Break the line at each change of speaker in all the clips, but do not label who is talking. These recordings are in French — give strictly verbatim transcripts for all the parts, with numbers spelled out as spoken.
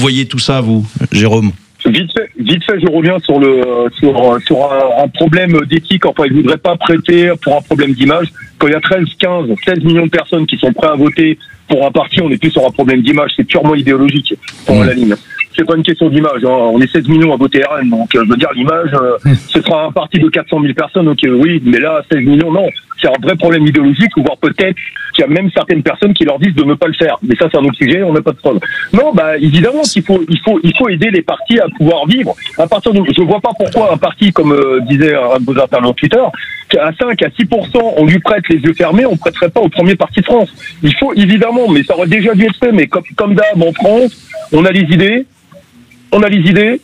voyez tout ça, vous, Jérôme ?
Vite fait, vite fait, je reviens sur le sur, sur un, un problème d'éthique. Enfin, ils ne voudraient pas prêter pour un problème d'image. Quand il y a treize, quinze, seize millions de personnes qui sont prêts à voter pour un parti, on n'est plus sur un problème d'image. C'est purement idéologique, pour mmh. la ligne. C'est pas une question d'image. Hein. On est seize millions à voter R N, donc euh, je veux dire l'image, euh, mmh. ce sera un parti de quatre cent mille personnes. Ok, oui, mais là seize millions, non. C'est un vrai problème idéologique, ou voire peut-être qu'il y a même certaines personnes qui leur disent de ne pas le faire. Mais ça, c'est un autre sujet, on n'a pas de preuve. Non, bah évidemment qu'il faut, il faut, il faut aider les partis à pouvoir vivre. À partir de, je vois pas pourquoi un parti, comme euh, disait un de vos interlocuteurs, à cinq à six pour cent, on lui prête les yeux fermés, on prêterait pas au premier parti de France. Il faut évidemment, mais ça aurait déjà dû être fait. Mais comme, comme d'hab en France, on a les idées, on a les idées.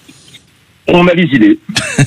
On a les idées.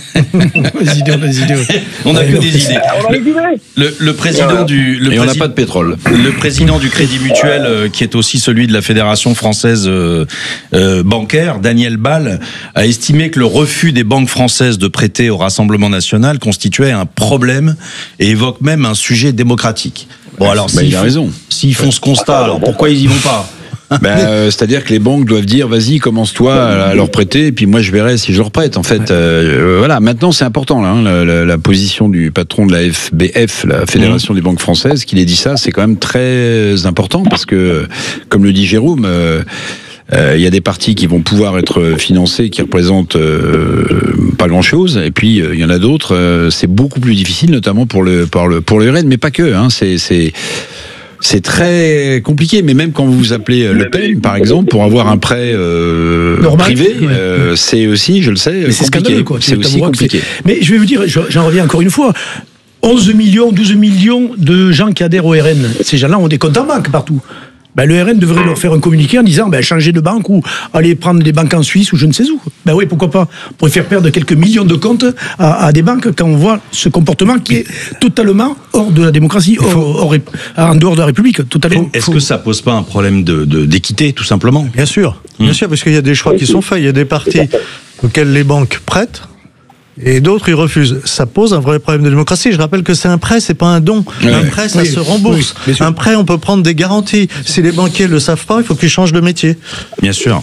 les idées, on a les idées. Ouais.
On n'a que des idées.
On a les idées.
Le, le président voilà. du. Le
Et
prési-
on n'a pas de pétrole.
Le président du Crédit Mutuel, euh, qui est aussi celui de la Fédération française euh, euh, bancaire, Daniel Ball, a estimé que le refus des banques françaises de prêter au Rassemblement national constituait un problème et évoque même un sujet démocratique. Bon, alors,
bah, il a
font,
raison.
S'ils font ce constat, alors pourquoi ils y vont pas ?
Ben, euh, c'est-à-dire que les banques doivent dire vas-y, commence-toi à, à leur prêter et puis moi je verrai si je leur prête en fait. Euh, voilà, maintenant c'est important là, hein, la, la, la position du patron de la F B F, la Fédération mmh. des banques françaises, qu'il ait dit ça, c'est quand même très important parce que comme le dit Jérôme, euh, euh, il y a des partis qui vont pouvoir être financés qui représentent euh, pas grand-chose et puis il euh, y en a d'autres, euh, c'est beaucoup plus difficile, notamment pour le pour le pour le R N, mais pas que. Hein, c'est c'est C'est très compliqué, mais même quand vous vous appelez Le Pen, par exemple, pour avoir un prêt euh, Normal, privé, ouais. euh, c'est aussi, je le sais, mais compliqué. C'est, quoi. C'est aussi compliqué.
C'est... Mais je vais vous dire, j'en reviens encore une fois, onze millions, douze millions de gens qui adhèrent au R N. Ces gens-là ont des comptes en banque partout. Ben, le R N devrait leur faire un communiqué en disant ben, changer de banque ou aller prendre des banques en Suisse ou je ne sais où. Ben oui, pourquoi pas. On pourrait faire perdre quelques millions de comptes à, à des banques quand on voit ce comportement qui est totalement hors de la démocratie, hors, hors, en dehors de la République. Totalement.
Est-ce faut... que ça pose pas un problème de, de, d'équité, tout simplement ?
Bien sûr, mmh. bien sûr, parce qu'il y a des choix qui sont faits. Il y a des partis auxquels les banques prêtent. Et d'autres, ils refusent. Ça pose un vrai problème de démocratie. Je rappelle que c'est un prêt, c'est pas un don. Ouais. Un prêt, ça oui, se rembourse. Oui, un prêt, on peut prendre des garanties. Si les banquiers le savent pas, il faut qu'ils changent de métier.
Bien sûr.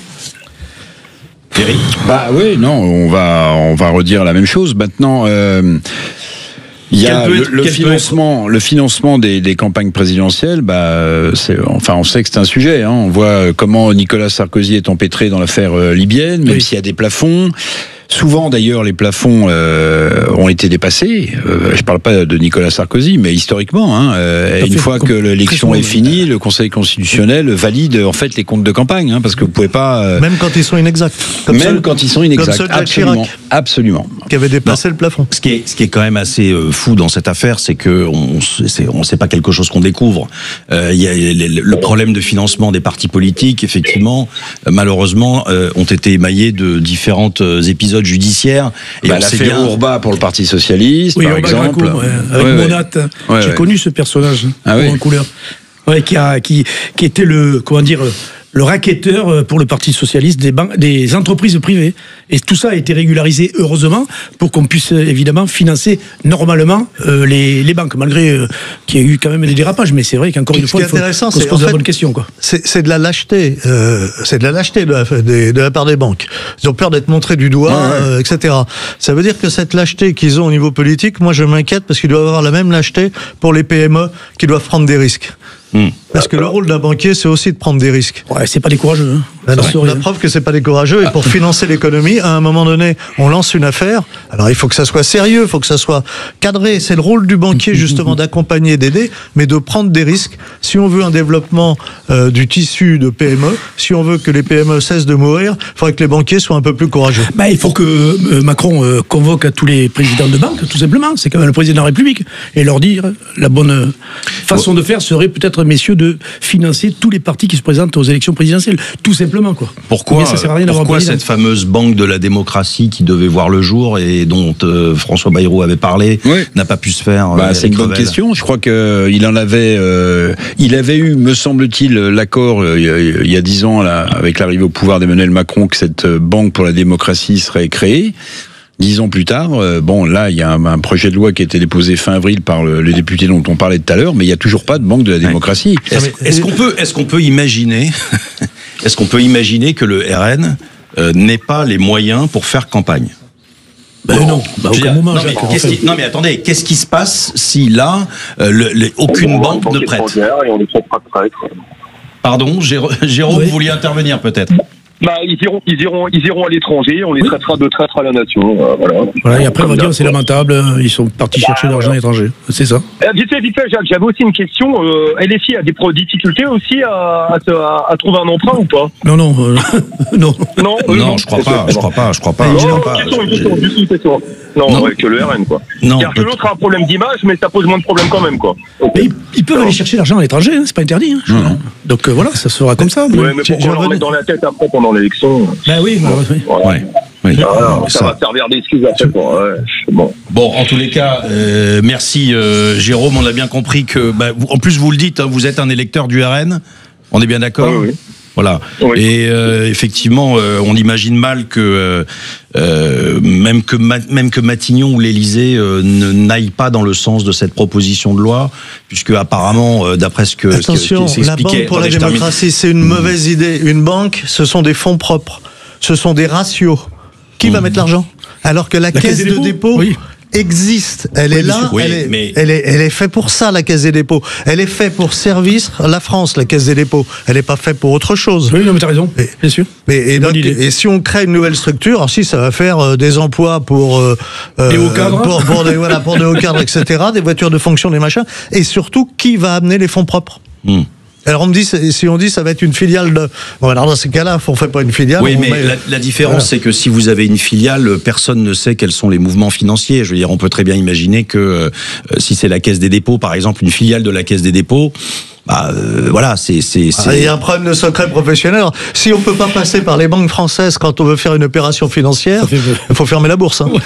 Eric ?
Bah oui, non, on va, on va redire la même chose. Maintenant, euh, il y a le, être, le financement, le financement des, des campagnes présidentielles. Bah, c'est, enfin, on sait que c'est un sujet. Hein. On voit comment Nicolas Sarkozy est empêtré dans l'affaire libyenne, même oui. s'il y a des plafonds. Souvent, d'ailleurs, les plafonds euh, ont été dépassés. Euh, je ne parle pas de Nicolas Sarkozy, mais historiquement, hein, euh, une fois que l'élection est finie, le Conseil constitutionnel valide en fait les comptes de campagne, hein, parce que vous pouvez pas. Euh,
même quand ils sont inexacts.
Même ceux, quand ils sont inexacts.
Comme ceux de
absolument,
Chirac,
absolument.
Qui avait dépassé
non.
le plafond.
Ce qui est, ce qui est quand même assez euh, fou dans cette affaire, c'est que on, c'est, on sait pas quelque chose qu'on découvre. Euh, il y a le, le problème de financement des partis politiques, effectivement, euh, malheureusement, euh, ont été émaillés de différentes euh, épisodes judiciaires.
Et bah, l'affaire bien... Ourba pour le Parti socialiste,
oui,
par
Urba
exemple.
Graco, ouais, avec
ouais,
Monat,
ouais,
j'ai
ouais.
connu ce personnage
ah, oui.
en couleur, ouais, qui a, qui, qui était le, comment dire, le racketteur pour le Parti socialiste des, ban- des entreprises privées. Et tout ça a été régularisé, heureusement, pour qu'on puisse évidemment financer normalement euh, les, les banques, malgré euh, qu'il y ait eu quand même des dérapages. Mais c'est vrai qu'encore une fois, il faut qu'on se pose la bonne question. Quoi.
C'est, c'est de la lâcheté. Euh, c'est de la lâcheté de la, de, de la part des banques. Ils ont peur d'être montrés du doigt, ouais, ouais. Euh, et cetera. Ça veut dire que cette lâcheté qu'ils ont au niveau politique, moi je m'inquiète parce qu'ils doivent avoir la même lâcheté pour les P M E qui doivent prendre des risques. Mmh. Parce que le rôle d'un banquier, c'est aussi de prendre des risques.
Ouais, c'est pas des courageux. Hein.
Ben non, la preuve que c'est pas des courageux. Et pour financer l'économie, à un moment donné, on lance une affaire. Alors il faut que ça soit sérieux, il faut que ça soit cadré. C'est le rôle du banquier justement d'accompagner, d'aider, mais de prendre des risques. Si on veut un développement euh, du tissu de P M E, si on veut que les P M E cessent de mourir, il faudrait que les banquiers soient un peu plus courageux.
Bah, il faut que euh, Macron euh, convoque à tous les présidents de banque, tout simplement. C'est quand même le président de la République, et leur dire la bonne façon de faire serait peut-être, messieurs, de financer tous les partis qui se présentent aux élections présidentielles, tout simplement, quoi.
Pourquoi, ça sert à rien d'avoir pourquoi cette fameuse banque de la démocratie qui devait voir le jour et dont euh, François Bayrou avait parlé, oui. n'a pas pu se faire
bah,
euh,
c'est une bonne
Revel.
question. Je crois que il en avait, euh, il avait eu, me semble-t-il, l'accord euh, il y a dix ans là, avec l'arrivée au pouvoir d'Emmanuel Macron que cette banque pour la démocratie serait créée. Dix ans plus tard, euh, bon, là, il y a un, un projet de loi qui a été déposé fin avril par le, les députés dont on parlait tout à l'heure, mais il n'y a toujours pas de banque de la démocratie.
Est-ce, est-ce qu'on peut, est-ce qu'on peut imaginer est-ce qu'on peut imaginer que le R N euh, n'ait pas les moyens pour faire campagne?
Ben non, bah, aucun moment.
Non mais, qu'est-ce qui, non mais attendez, qu'est-ce qui se passe si là, euh, le, les, aucune banque ne prête?
Et on les prêtera prête.
Pardon, Jérôme, oui. Vous vouliez intervenir peut-être?
Bah, ils iront, ils iront, ils iront à l'étranger. On les oui. traitera de traîtres à la nation. Euh, voilà.
Voilà. Et après, on va dire c'est lamentable. Ils sont partis bah, chercher de l'argent à l'étranger. C'est ça.
Euh, vite fait, vite fait, Jacques. J'avais aussi une question. Euh, L F I a des difficultés aussi à, à, à, à trouver un emprunt ou pas?
Non, non, euh, non.
Non, euh, non, je crois pas. Je crois pas. Je crois pas.
Non,
je
crois
pas.
Question, je... question, juste une question. Non, non. Ouais, que le R N quoi.
Non.
Car que l'autre a un problème d'image, mais ça pose moins de problèmes quand même quoi.
Okay. Mais ils, ils peuvent non. aller chercher l'argent à l'étranger. Hein, c'est pas interdit. Hein, non, non. Donc euh, voilà, ça se fera comme ça.
Ouais, mais pourquoi leur mettre dans la tête après pendant l'élection?
Ben oui, bah, oui.
Voilà.
Ouais. Oui.
Ah, ça, ça va servir d'excuse après. Bon, ouais, bon.
bon, en tous les cas, euh, merci euh, Jérôme. On a bien compris que, bah, vous, en plus vous le dites, hein, vous êtes un électeur du R N. On est bien d'accord?
Oui, oui.
Voilà. Oui. Et euh, effectivement, euh, on imagine mal que euh, même que même que Matignon ou l'Élysée euh, ne n'aillent pas dans le sens de cette proposition de loi, puisque apparemment, euh, d'après ce que
attention,
ce qui, ce qui
la banque pour la démocratie, c'est une mauvaise mmh. idée. Une banque, ce sont des fonds propres, ce sont des ratios. Qui mmh. va mettre l'argent? Alors que la, la caisse, caisse de dépôt. Oui. existe, elle oui, est là, oui, elle, est, mais... elle, est, elle est faite pour ça, la Caisse des dépôts. Elle est faite pour servir la France, la Caisse des dépôts. Elle n'est pas faite pour autre chose.
Oui, non, mais t'as raison, et, bien sûr.
Mais, et, donc, et si on crée une nouvelle structure, alors si ça va faire euh, des emplois pour euh,
des hauts cadres,
pour, pour des voilà, pour des hauts cadres, et cetera, des voitures de fonction, des machins, et surtout qui va amener les fonds propres. Hmm. Alors on me dit, si on dit ça va être une filiale de... Bon alors dans ces cas-là, on ne fait pas une filiale.
Oui, mais
met...
la, la différence voilà. c'est que si vous avez une filiale, personne ne sait quels sont les mouvements financiers. Je veux dire, on peut très bien imaginer que euh, si c'est la Caisse des dépôts, par exemple, une filiale de la Caisse des dépôts, bah euh, voilà, c'est c'est
ah, il y a un problème de secret professionnel. Alors, si on peut pas passer par les banques françaises quand on veut faire une opération financière, il faut fermer la bourse. Hein.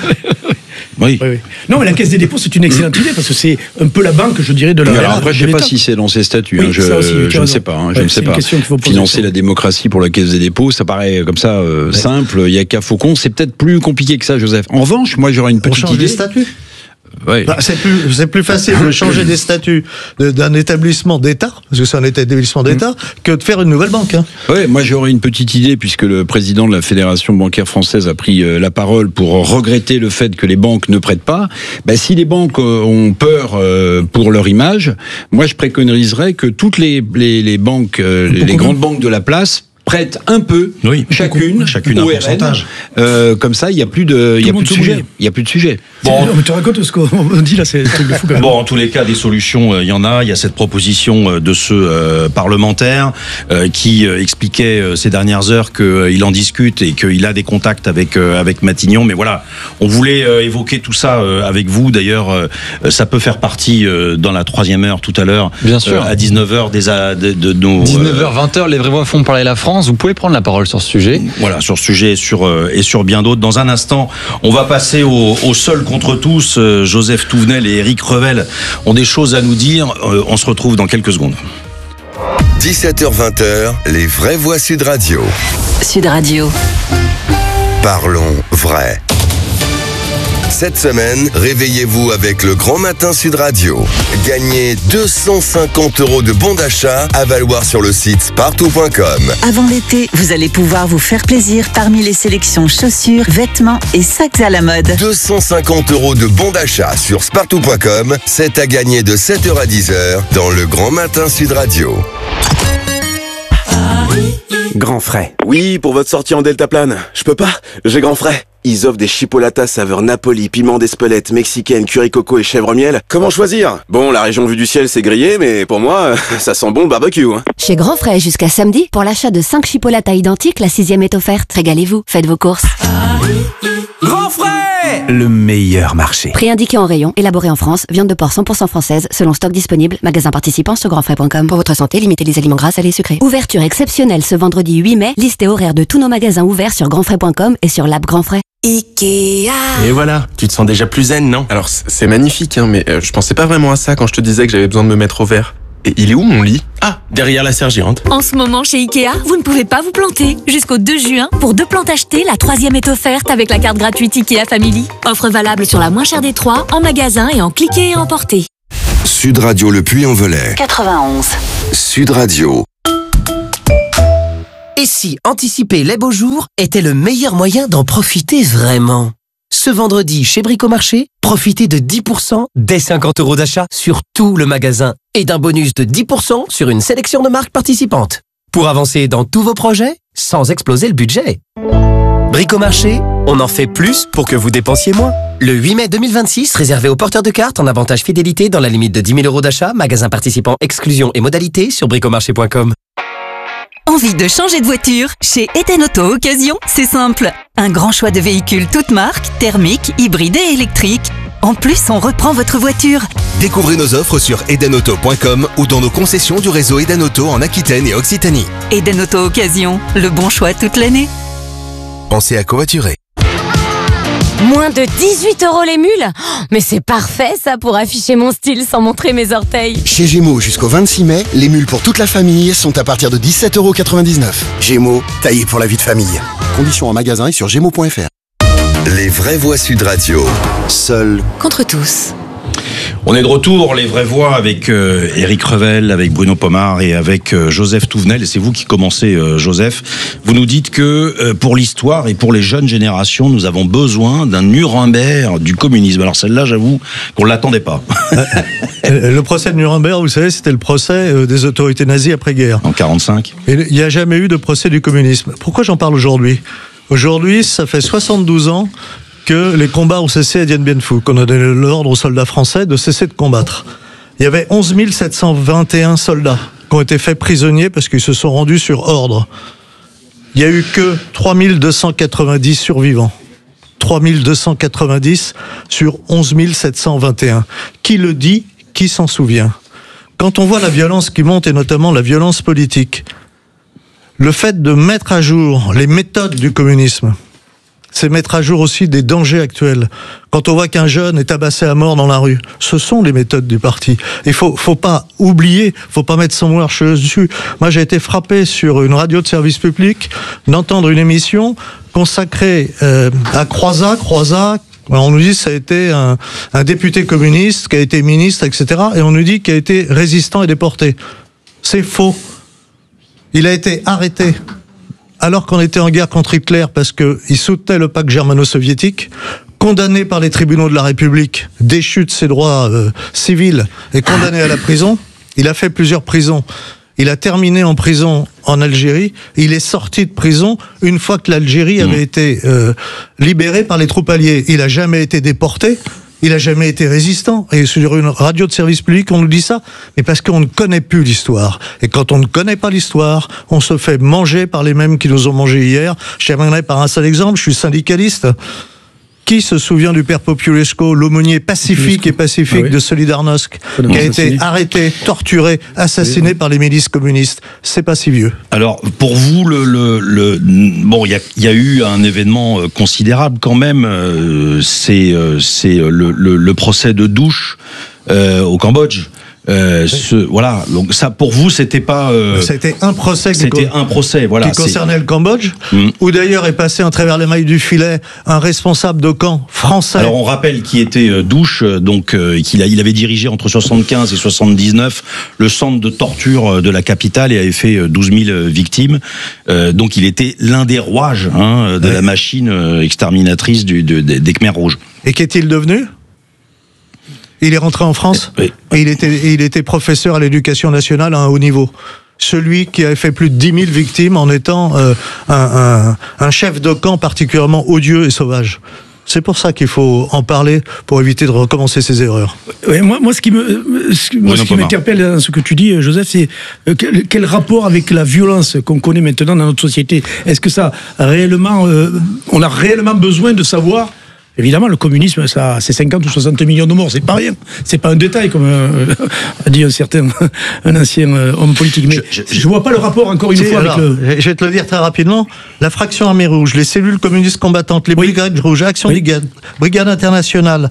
Oui.
Oui, oui. Non, mais la Caisse des dépôts, c'est une excellente idée parce que c'est un peu la banque, je dirais, de la.
Alors après, je ne sais pas si c'est dans ses statuts. Oui, hein, je, aussi, je ne sais pas. Hein, je ouais, ne sais pas. Financer la démocratie pour la Caisse des dépôts, ça paraît comme ça euh, ouais. simple. Il y a qu'à Faucon. C'est peut-être plus compliqué que ça, Joseph. En revanche, moi, j'aurais une petite
On change
idée.
Les statuts.
Ouais.
Bah, c'est plus, c'est plus facile de changer des statuts de, d'un établissement d'État, parce que c'est un établissement d'État, que de faire une nouvelle banque. Hein.
Ouais, moi j'aurais une petite idée, puisque le président de la Fédération bancaire française a pris euh, la parole pour regretter le fait que les banques ne prêtent pas. Bah, si les banques euh, ont peur euh, pour leur image, moi je préconiserais que toutes les, les, les banques, euh, les, les grandes banques de la place, prête un peu, oui, chacune,
chacune un pourcentage.
Euh, comme ça, il n'y a plus de, il y a plus de sujet. Il y a plus de sujet.
Bon, non, mais tu racontes ce qu'on dit là, c'est un truc de fou quand même.
Bon, en tous les cas, des solutions, il euh, y en a. Il y a cette proposition de ce euh, parlementaire euh, qui euh, expliquait euh, ces dernières heures qu'il euh, en discute et qu'il a des contacts avec euh, avec Matignon. Mais voilà, on voulait euh, évoquer tout ça euh, avec vous. D'ailleurs, euh, ça peut faire partie euh, dans la troisième heure tout à l'heure.
Bien sûr.
Euh, à dix-neuf heures des de, de, de nos.
dix-neuf heures, vingt heures, les vraies voix font parler la France. Vous pouvez prendre la parole sur ce sujet.
Voilà, sur ce sujet et sur, euh, et sur bien d'autres. Dans un instant, on va passer au, au seul contre tous. Euh, Joseph Touvenel et Éric Revel ont des choses à nous dire. Euh, on se retrouve dans quelques secondes.
dix-sept heures vingt, les vraies voix Sud Radio.
Sud Radio.
Parlons vrai. Cette semaine, réveillez-vous avec le Grand Matin Sud Radio. Gagnez deux cent cinquante euros de bons d'achat à valoir sur le site spartou point com.
Avant l'été, vous allez pouvoir vous faire plaisir parmi les sélections chaussures, vêtements et sacs à la mode.
deux cent cinquante euros de bons d'achat sur spartou point com. C'est à gagner de sept heures à dix heures dans le Grand Matin Sud Radio.
Grand Frais. Oui, pour votre sortie en deltaplane. Je peux pas, j'ai Grand Frais. Ils offrent des chipolatas saveur Napoli, piment d'Espelette, mexicaine, curry coco et chèvre miel. Comment choisir? Bon, la région vue du ciel c'est grillé, mais pour moi, ça sent bon le barbecue. Hein.
Chez Grand Frais jusqu'à samedi, pour l'achat de cinq chipolatas identiques, la sixième est offerte. Régalez-vous, faites vos courses.
Grand Frais, le meilleur marché.
Prix indiqué en rayon, élaboré en France, viande de porc cent pour cent française, selon stock disponible, magasin participant sur grand frais point com. Pour votre santé, limitez les aliments gras, salés et sucrés. Ouverture exceptionnelle ce vendredi huit mai, liste et horaire de tous nos magasins ouverts sur grand frais point com et sur l'app Grand Frais.
Ikea. Et voilà, tu te sens déjà plus zen, non? Alors c'est magnifique, hein, mais euh, je pensais pas vraiment à ça quand je te disais que j'avais besoin de me mettre au vert. Et il est où mon lit? Ah, derrière la serre géante.
En ce moment chez Ikea, vous ne pouvez pas vous planter. Jusqu'au deux juin, pour deux plantes achetées, la troisième est offerte avec la carte gratuite Ikea Family. Offre valable sur la moins chère des trois, en magasin et en cliquer et emporter.
Sud Radio Le Puy-en-Velay.
quatre-vingt-onze.
Sud Radio.
Et si anticiper les beaux jours était le meilleur moyen d'en profiter vraiment? Ce vendredi, chez Bricomarché, profitez de dix pour cent dès cinquante euros d'achat sur tout le magasin et d'un bonus de dix pour cent sur une sélection de marques participantes. Pour avancer dans tous vos projets, sans exploser le budget. Bricomarché, on en fait plus pour que vous dépensiez moins. Le huit mai deux mille vingt-six, réservé aux porteurs de cartes en avantage fidélité dans la limite de dix mille euros d'achat, magasin participant, exclusion et modalités sur bricomarché point com.
Envie de changer de voiture? Chez Eden Auto Occasion, c'est simple. Un grand choix de véhicules toutes marques, thermiques, hybrides et électriques. En plus, on reprend votre voiture.
Découvrez nos offres sur eden auto point com ou dans nos concessions du réseau Eden Auto en Aquitaine et Occitanie.
Eden Auto Occasion, le bon choix toute l'année.
Pensez à covoiturer.
Moins de dix-huit euros les mules? Mais c'est parfait ça pour afficher mon style sans montrer mes orteils.
Chez Gémeaux, jusqu'au vingt-six mai, les mules pour toute la famille sont à partir de dix-sept euros quatre-vingt-dix-neuf. Gémeaux, taillé pour la vie de famille. Conditions en magasin et sur gémeaux point f r.
Les vraies voix Sud Radio.
Seul
contre tous.
On est de retour, les vraies voix, avec euh, Éric Revel, avec Bruno Pomar et avec euh, Joseph Touvenel. Et c'est vous qui commencez, euh, Joseph. Vous nous dites que euh, pour l'histoire et pour les jeunes générations, nous avons besoin d'un Nuremberg du communisme. Alors celle-là, j'avoue qu'on ne l'attendait pas.
Le procès de Nuremberg, vous savez, c'était le procès des autorités nazies après-guerre.
En quarante-cinq.
Et il n'y a jamais eu de procès du communisme. Pourquoi j'en parle aujourd'hui ? Aujourd'hui, ça fait soixante-douze ans que les combats ont cessé à Dien Bien Phu, qu'on a donné l'ordre aux soldats français de cesser de combattre. Il y avait onze mille sept cent vingt et un soldats qui ont été faits prisonniers parce qu'ils se sont rendus sur ordre. Il n'y a eu que trois mille deux cent quatre-vingt-dix survivants. trois mille deux cent quatre-vingt-dix sur onze mille sept cent vingt et un. Qui le dit? Qui s'en souvient? Quand on voit la violence qui monte, et notamment la violence politique, le fait de mettre à jour les méthodes du communisme, c'est mettre à jour aussi des dangers actuels. Quand on voit qu'un jeune est tabassé à mort dans la rue, ce sont les méthodes du parti. Il faut, faut pas oublier, faut pas mettre son marche dessus. Moi, j'ai été frappé sur une radio de service public d'entendre une émission consacrée euh, à Croizat. Croizat, on nous dit que ça a été un, un député communiste qui a été ministre, et cetera. Et on nous dit qu'il a été résistant et déporté. C'est faux. Il a été arrêté alors qu'on était en guerre contre Hitler parce qu'il soutenait le pacte germano-soviétique, condamné par les tribunaux de la République, déchu de ses droits euh, civils et condamné à la prison. Il a fait plusieurs prisons. Il a terminé en prison en Algérie. Il est sorti de prison une fois que l'Algérie avait mmh. été euh, libérée par les troupes alliées. Il n'a jamais été déporté. Il n'a jamais été résistant. Et sur une radio de service public, on nous dit ça. Mais parce qu'on ne connaît plus l'histoire. Et quand on ne connaît pas l'histoire, on se fait manger par les mêmes qui nous ont mangé hier. Je terminerai par un seul exemple. Je suis syndicaliste. Qui se souvient du père Populesco, l'aumônier pacifique et pacifique ah oui. de Solidarnosc, qui a été arrêté, torturé, assassiné oui. par les milices communistes? C'est pas si vieux.
Alors, pour vous, le, le, le bon, il y a, y a eu un événement considérable quand même. Euh, c'est, euh, c'est le, le, le procès de Douche euh, au Cambodge. Euh, ce, voilà, donc ça pour vous c'était pas. Euh,
c'était un procès.
C'était un procès, voilà.
Qui concernait le Cambodge, mmh. où d'ailleurs est passé à travers les mailles du filet un responsable de camp français.
Alors on rappelle qui était euh, Douche, donc euh, qu'il a, il avait dirigé entre soixante-quinze et soixante-dix-neuf le centre de torture de la capitale et avait fait douze mille victimes. Euh, donc il était l'un des rouages hein, de ouais. la machine exterminatrice du, de, de, des Khmers rouges.
Et qu'est-il devenu ? Il est rentré en France oui. et il était, il était professeur à l'éducation nationale à un haut niveau. Celui qui avait fait plus de dix mille victimes en étant euh, un, un, un chef de camp particulièrement odieux et sauvage. C'est pour ça qu'il faut en parler pour éviter de recommencer ces erreurs.
Oui, moi, moi, ce qui me, ce, moi, ce qui m'interpelle dans ce que tu dis, Joseph, c'est euh, quel, quel rapport avec la violence qu'on connaît maintenant dans notre société ? Est-ce que ça réellement, euh, on a réellement besoin de savoir ? Évidemment, le communisme, ça, c'est cinquante ou soixante millions de morts, c'est pas rien. C'est pas un détail, comme euh, a dit un certain, un ancien euh, homme politique. Mais je, je, je vois pas le rapport, encore une si, fois, alors, avec le...
Je vais te le dire très rapidement. La fraction armée rouge, les cellules communistes combattantes, les oui. brigades rouges, Action oui. Brigade, Brigade internationale,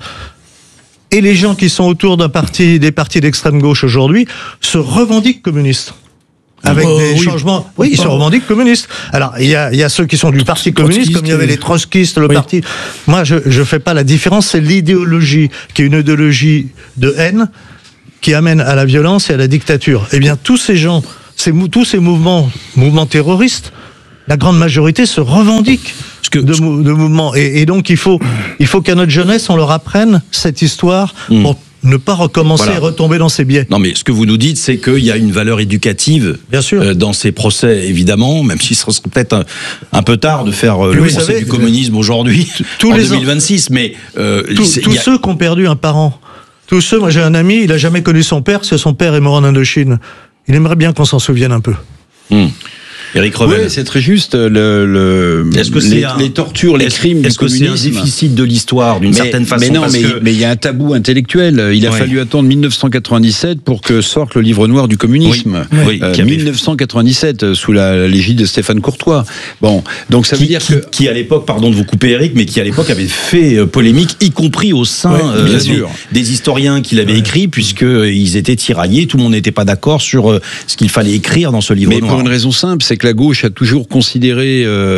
et les gens qui sont autour d'un parti, des partis d'extrême gauche aujourd'hui, se revendiquent communistes. Avec euh, des oui. changements. Oui, ils se revendiquent communistes. Alors, il y a, il y a ceux qui sont du parti communiste, comme il y avait les trotskistes, le oui. parti. Moi, je, je fais pas la différence. C'est l'idéologie qui est une idéologie de haine qui amène à la violence et à la dictature. Eh bien, tous ces gens, ces, tous ces mouvements, mouvements terroristes, la grande majorité se revendique
que,
de, mou- de mouvement. Et, et donc, il faut, il faut qu'à notre jeunesse, on leur apprenne cette histoire mmh. pour ne pas recommencer
Voilà.
et retomber dans ces biais.
Non, mais ce que vous nous dites, c'est qu'il y a une valeur éducative
Bien sûr.
Euh, dans ces procès, évidemment, même si ce serait peut-être un, un peu tard de faire euh, le
vous
procès
savez,
du communisme aujourd'hui,
tous
en
les
deux mille vingt-six, mais... Euh,
Tous,
c'est-
tous
il y a-
ceux qui ont perdu un parent, tous ceux, moi j'ai un ami, il a jamais connu son père, parce que son père est mort en Indochine. Il aimerait bien qu'on s'en souvienne un peu.
Hmm. Éric Revel.
Oui, c'est très juste. Le, le,
Est-ce que
les,
c'est un-
les tortures, les
est-ce-
crimes
est-ce
du
que c'est un
communisme.
déficit de l'histoire, d'une
Mais-
certaine façon,
Mais non,
parce
mais
que-
mais il y a un tabou intellectuel. Il a
Ouais.
fallu attendre mille neuf cent quatre-vingt-dix-sept pour que sorte le livre noir du communisme.
Oui, oui,
Euh,
qui avait-
mille neuf cent quatre-vingt-dix-sept, euh, sous la l'égide de Stéphane Courtois. Bon, donc ça veut
qui,
dire
qui,
que.
qui, à l'époque, pardon de vous couper Eric, mais qui à l'époque avait fait euh, polémique, y compris au sein
Ouais,
euh,
bien
des,
sûr.
des historiens qui l'avaient écrit, puisque euh, ils étaient tiraillés, tout le monde n'était pas d'accord sur euh, ce qu'il fallait écrire dans ce livre
Mais
noir.
pour une raison simple, c'est que la gauche a toujours considéré,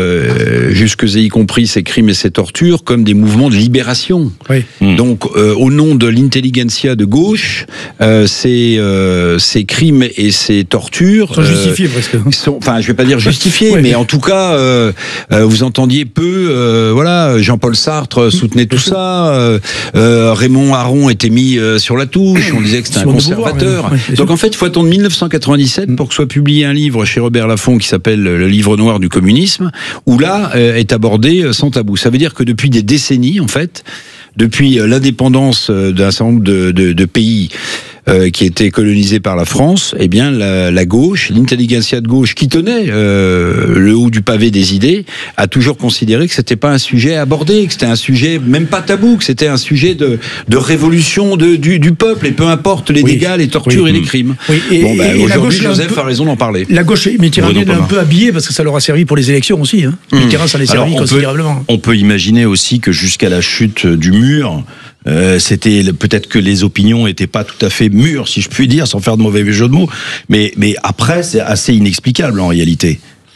euh, jusque et y compris ces crimes et ces tortures, comme des mouvements de libération.
Oui.
Hmm.
Donc, euh, au nom de l'intelligentsia de gauche, euh, ces, euh, ces crimes et ces tortures
Sont justifiés, presque.
sont, enfin, je vais pas dire justifiés,
Ouais.
mais en tout cas, euh, euh, vous entendiez peu, euh, voilà, Jean-Paul Sartre soutenait tout ça, euh, euh, Raymond Aron était mis euh, sur la touche, on disait que c'était un
Simone de Beauvoir,
conservateur.
ouais, bien
Donc
sûr.
en fait, il faut attendre mille neuf cent quatre-vingt-dix-sept pour que soit publié un livre chez Robert Laffont qui s'appelle Le Livre noir du communisme, où là euh, est abordé euh, sans tabou. Ça veut dire que depuis des décennies, en fait, depuis euh, l'indépendance euh, d'un certain nombre de, de, de pays euh, qui étaient colonisés par la France, eh bien la, la gauche, l'intelligentsia de gauche qui tenait euh, le haut du pavé des idées, a toujours considéré que c'était pas un sujet à aborder, que c'était un sujet même pas tabou, que c'était un sujet de, de révolution de, du, du peuple, et peu importe les
Oui.
dégâts, les tortures
Oui.
et les crimes.
Oui, et-
bon, bah,
et- et la
aujourd'hui,
gauche l'a un
Joseph
peu-
a raison d'en parler.
La gauche méditerranéenne
Bruno
est un
Palma.
peu habillée parce que ça leur a servi pour les élections aussi. Hein.
Mmh.
Mitterrand, ça les
Alors,
servi
on peut-
considérablement.
On peut imaginer aussi que jusqu'à la chute du mur, euh, c'était le- peut-être que les opinions n'étaient pas tout à fait mûres, si je puis dire, sans faire de mauvais jeu de mots. Mais, mais après, c'est assez inexplicable en réalité.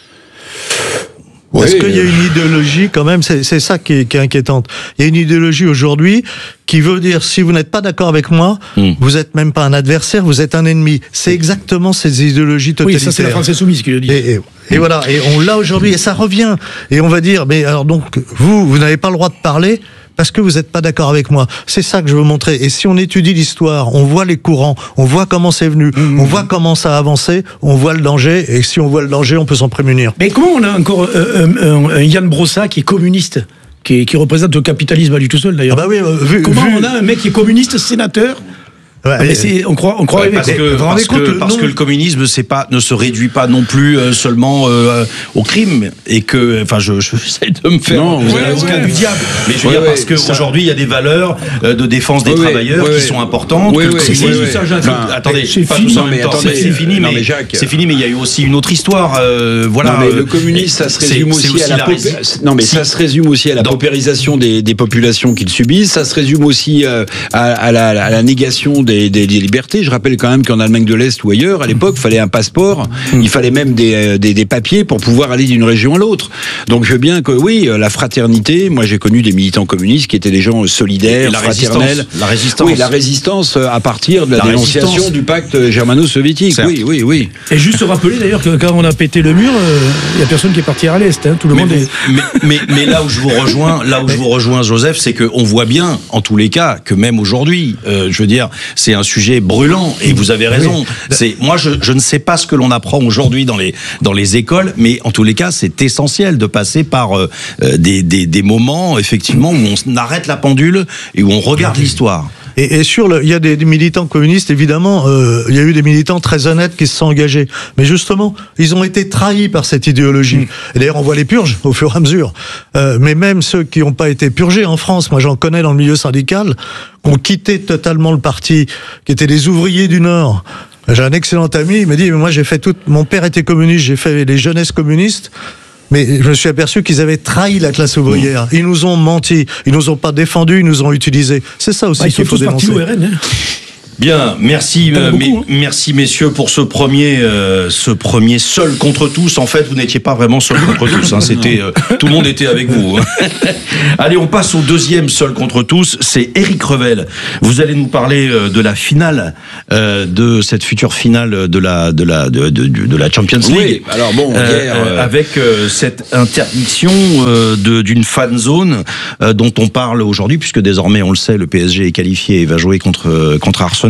Parce
Oui,
qu'il y a
euh,
une idéologie quand même, c'est c'est ça qui est, qui est inquiétante. Il y a une idéologie aujourd'hui qui veut dire si vous n'êtes pas d'accord avec moi,
Mm.
vous êtes même pas un adversaire, vous êtes un ennemi. C'est exactement ces idéologies
Oui,
totalitaires.
ça c'est la France insoumise qui le dit.
Et, et, et voilà, et on l'a aujourd'hui, et ça revient. Et on va dire, mais alors donc, vous, vous n'avez pas le droit de parler parce que vous n'êtes pas d'accord avec moi. C'est ça que je veux montrer. Et si on étudie l'histoire, on voit les courants, on voit comment c'est venu,
Mmh.
on voit comment ça a avancé, on voit le danger, et si on voit le danger, on peut s'en prémunir.
Mais comment on a encore euh, un, un Yann Brossa qui est communiste, qui, est- qui représente le capitalisme à lui tout seul d'ailleurs.
Ah bah oui, euh, vu-
comment
vu-
on a un mec qui est communiste sénateur?
Ouais,
Ah, mais
et-
c'est- on croit, on croit.
Ouais, parce
mais-
que,
vous vous rendez
parce,
compte,
que,
le
parce
nom-
que le communisme c'est pas, ne se réduit pas non plus euh, seulement euh, au crime, et que, enfin, je, je j'essaie de me faire
Non, vous
ouais,
avez raison.
l'avocat du diable, mais je veux
Ouais,
dire
ouais,
parce que
ça-
aujourd'hui il y a des valeurs euh, de défense des
Ouais, ouais,
travailleurs
ouais,
qui
ouais.
sont importantes.
Ouais,
que le
ouais,
communisme-
ouais, ouais.
ça, j'ai-
Enfin,
attendez,
c'est
pas
fini.
tous en
Non,
même
mais
temps.
attendez,
C'est c'est fini,
non,
mais,
mais Jacques-
c'est fini, mais il y a eu aussi une autre histoire. euh, voilà.
Non, mais
euh,
le communisme, ça se
c'est-
résume
c'est
aussi, à la,
rési-
paupé- non, mais
si-
ça se résume aussi à la
Dans-
paupérisation des, des populations qu'ils subissent. Ça se résume aussi euh, à, à la, à la négation des, des, des libertés. Je rappelle quand même qu'en Allemagne de l'Est ou ailleurs, à l'époque, il fallait un passeport, il fallait même des, euh, des, des papiers pour pouvoir aller d'une région à l'autre. Donc je veux bien que oui, euh, la fraternité. Moi, j'ai connu des militants communistes qui étaient des gens solidaires,
Et la
fraternels.
résistance, la résistance.
Oui, la résistance euh, à partir de la,
La
dénonciation
résistance.
du pacte germano-soviétique.
Certes.
Oui, oui, oui.
Et juste rappeler d'ailleurs que quand on a pété le mur, il y a personne qui est parti à l'est. Hein, tout le
Mais,
monde est.
vous- mais, mais, mais là où je vous rejoins, là où je vous rejoins, Joseph, c'est qu'on voit bien, en tous les cas, que même aujourd'hui, euh, je veux dire, c'est un sujet brûlant. Et vous avez raison. C'est moi, je, je ne sais pas ce que l'on apprend aujourd'hui dans les dans les écoles, mais en tous les cas, c'est essentiel de passer par euh, des, des des moments, effectivement, où on arrête la pendule et où on regarde l'histoire.
Et, et sur le, il y a des, des militants communistes, évidemment, euh, il y a eu des militants très honnêtes qui se sont engagés. Mais justement, ils ont été trahis par cette idéologie. Mmh. Et d'ailleurs, on voit les purges au fur et à mesure. Euh, mais même ceux qui n'ont pas été purgés en France, moi j'en connais dans le milieu syndical, qui ont quitté totalement le parti, qui étaient des ouvriers du Nord. J'ai un excellent ami, il m'a dit, mais moi j'ai fait tout, mon père était communiste, j'ai fait les jeunesses communistes. Mais je me suis aperçu qu'ils avaient trahi la classe ouvrière. Ils nous ont menti, ils nous ont pas défendus, ils nous ont utilisés. C'est ça aussi
Bah, ils sont
qu'il faut
tous partis
dénoncer.
au R N. Hein.
Bien, merci, euh,
beaucoup,
mais,
hein.
merci messieurs pour ce premier, euh, ce premier seul contre tous. En fait, vous n'étiez pas vraiment seul contre tous. Hein. C'était, euh, tout le monde était avec vous. Hein. Allez, on passe au deuxième seul contre tous. C'est Éric Revel. Vous allez nous parler euh, de la finale, euh, de cette future finale de la, de la, de, de, de la Champions League.
Oui. Alors bon,
euh,
hier,
euh, avec euh, cette interdiction euh, de, d'une fan zone euh, dont on parle aujourd'hui, puisque désormais, on le sait, le P S G est qualifié et va jouer contre contre Arsenal.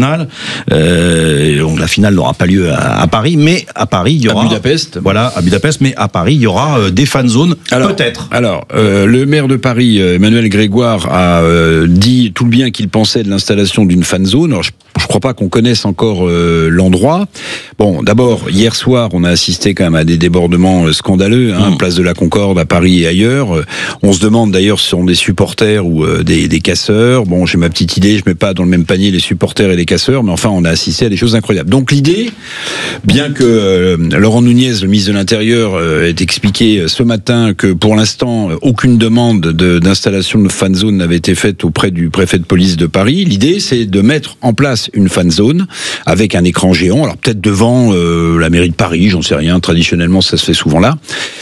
Euh, donc la finale n'aura pas lieu à, à Paris, mais à Paris il y aura
à Budapest.
Voilà, à Budapest, mais à Paris il y aura euh, des fan zones, peut-être.
Alors, euh, le maire de Paris, Emmanuel Grégoire, a euh, dit tout le bien qu'il pensait de l'installation d'une fan zone. Alors, je, je crois pas qu'on connaisse encore euh, l'endroit. Bon, d'abord, hier soir, on a assisté quand même à des débordements scandaleux, hein, mmh. place de la Concorde à Paris et ailleurs. On se demande d'ailleurs si ce sont des supporters ou euh, des, des casseurs. Bon, j'ai ma petite idée, je mets pas dans le même panier les supporters et les casseurs, mais enfin, on a assisté à des choses incroyables. Donc l'idée, bien que euh, Laurent Nunez, le ministre de l'Intérieur, euh, ait expliqué ce matin que pour l'instant, aucune demande de, d'installation de fan zone n'avait été faite auprès du préfet de police de Paris, l'idée, c'est de mettre en place une fan zone avec un écran géant, alors peut-être devant euh, la mairie de Paris, j'en sais rien, traditionnellement ça se fait souvent là.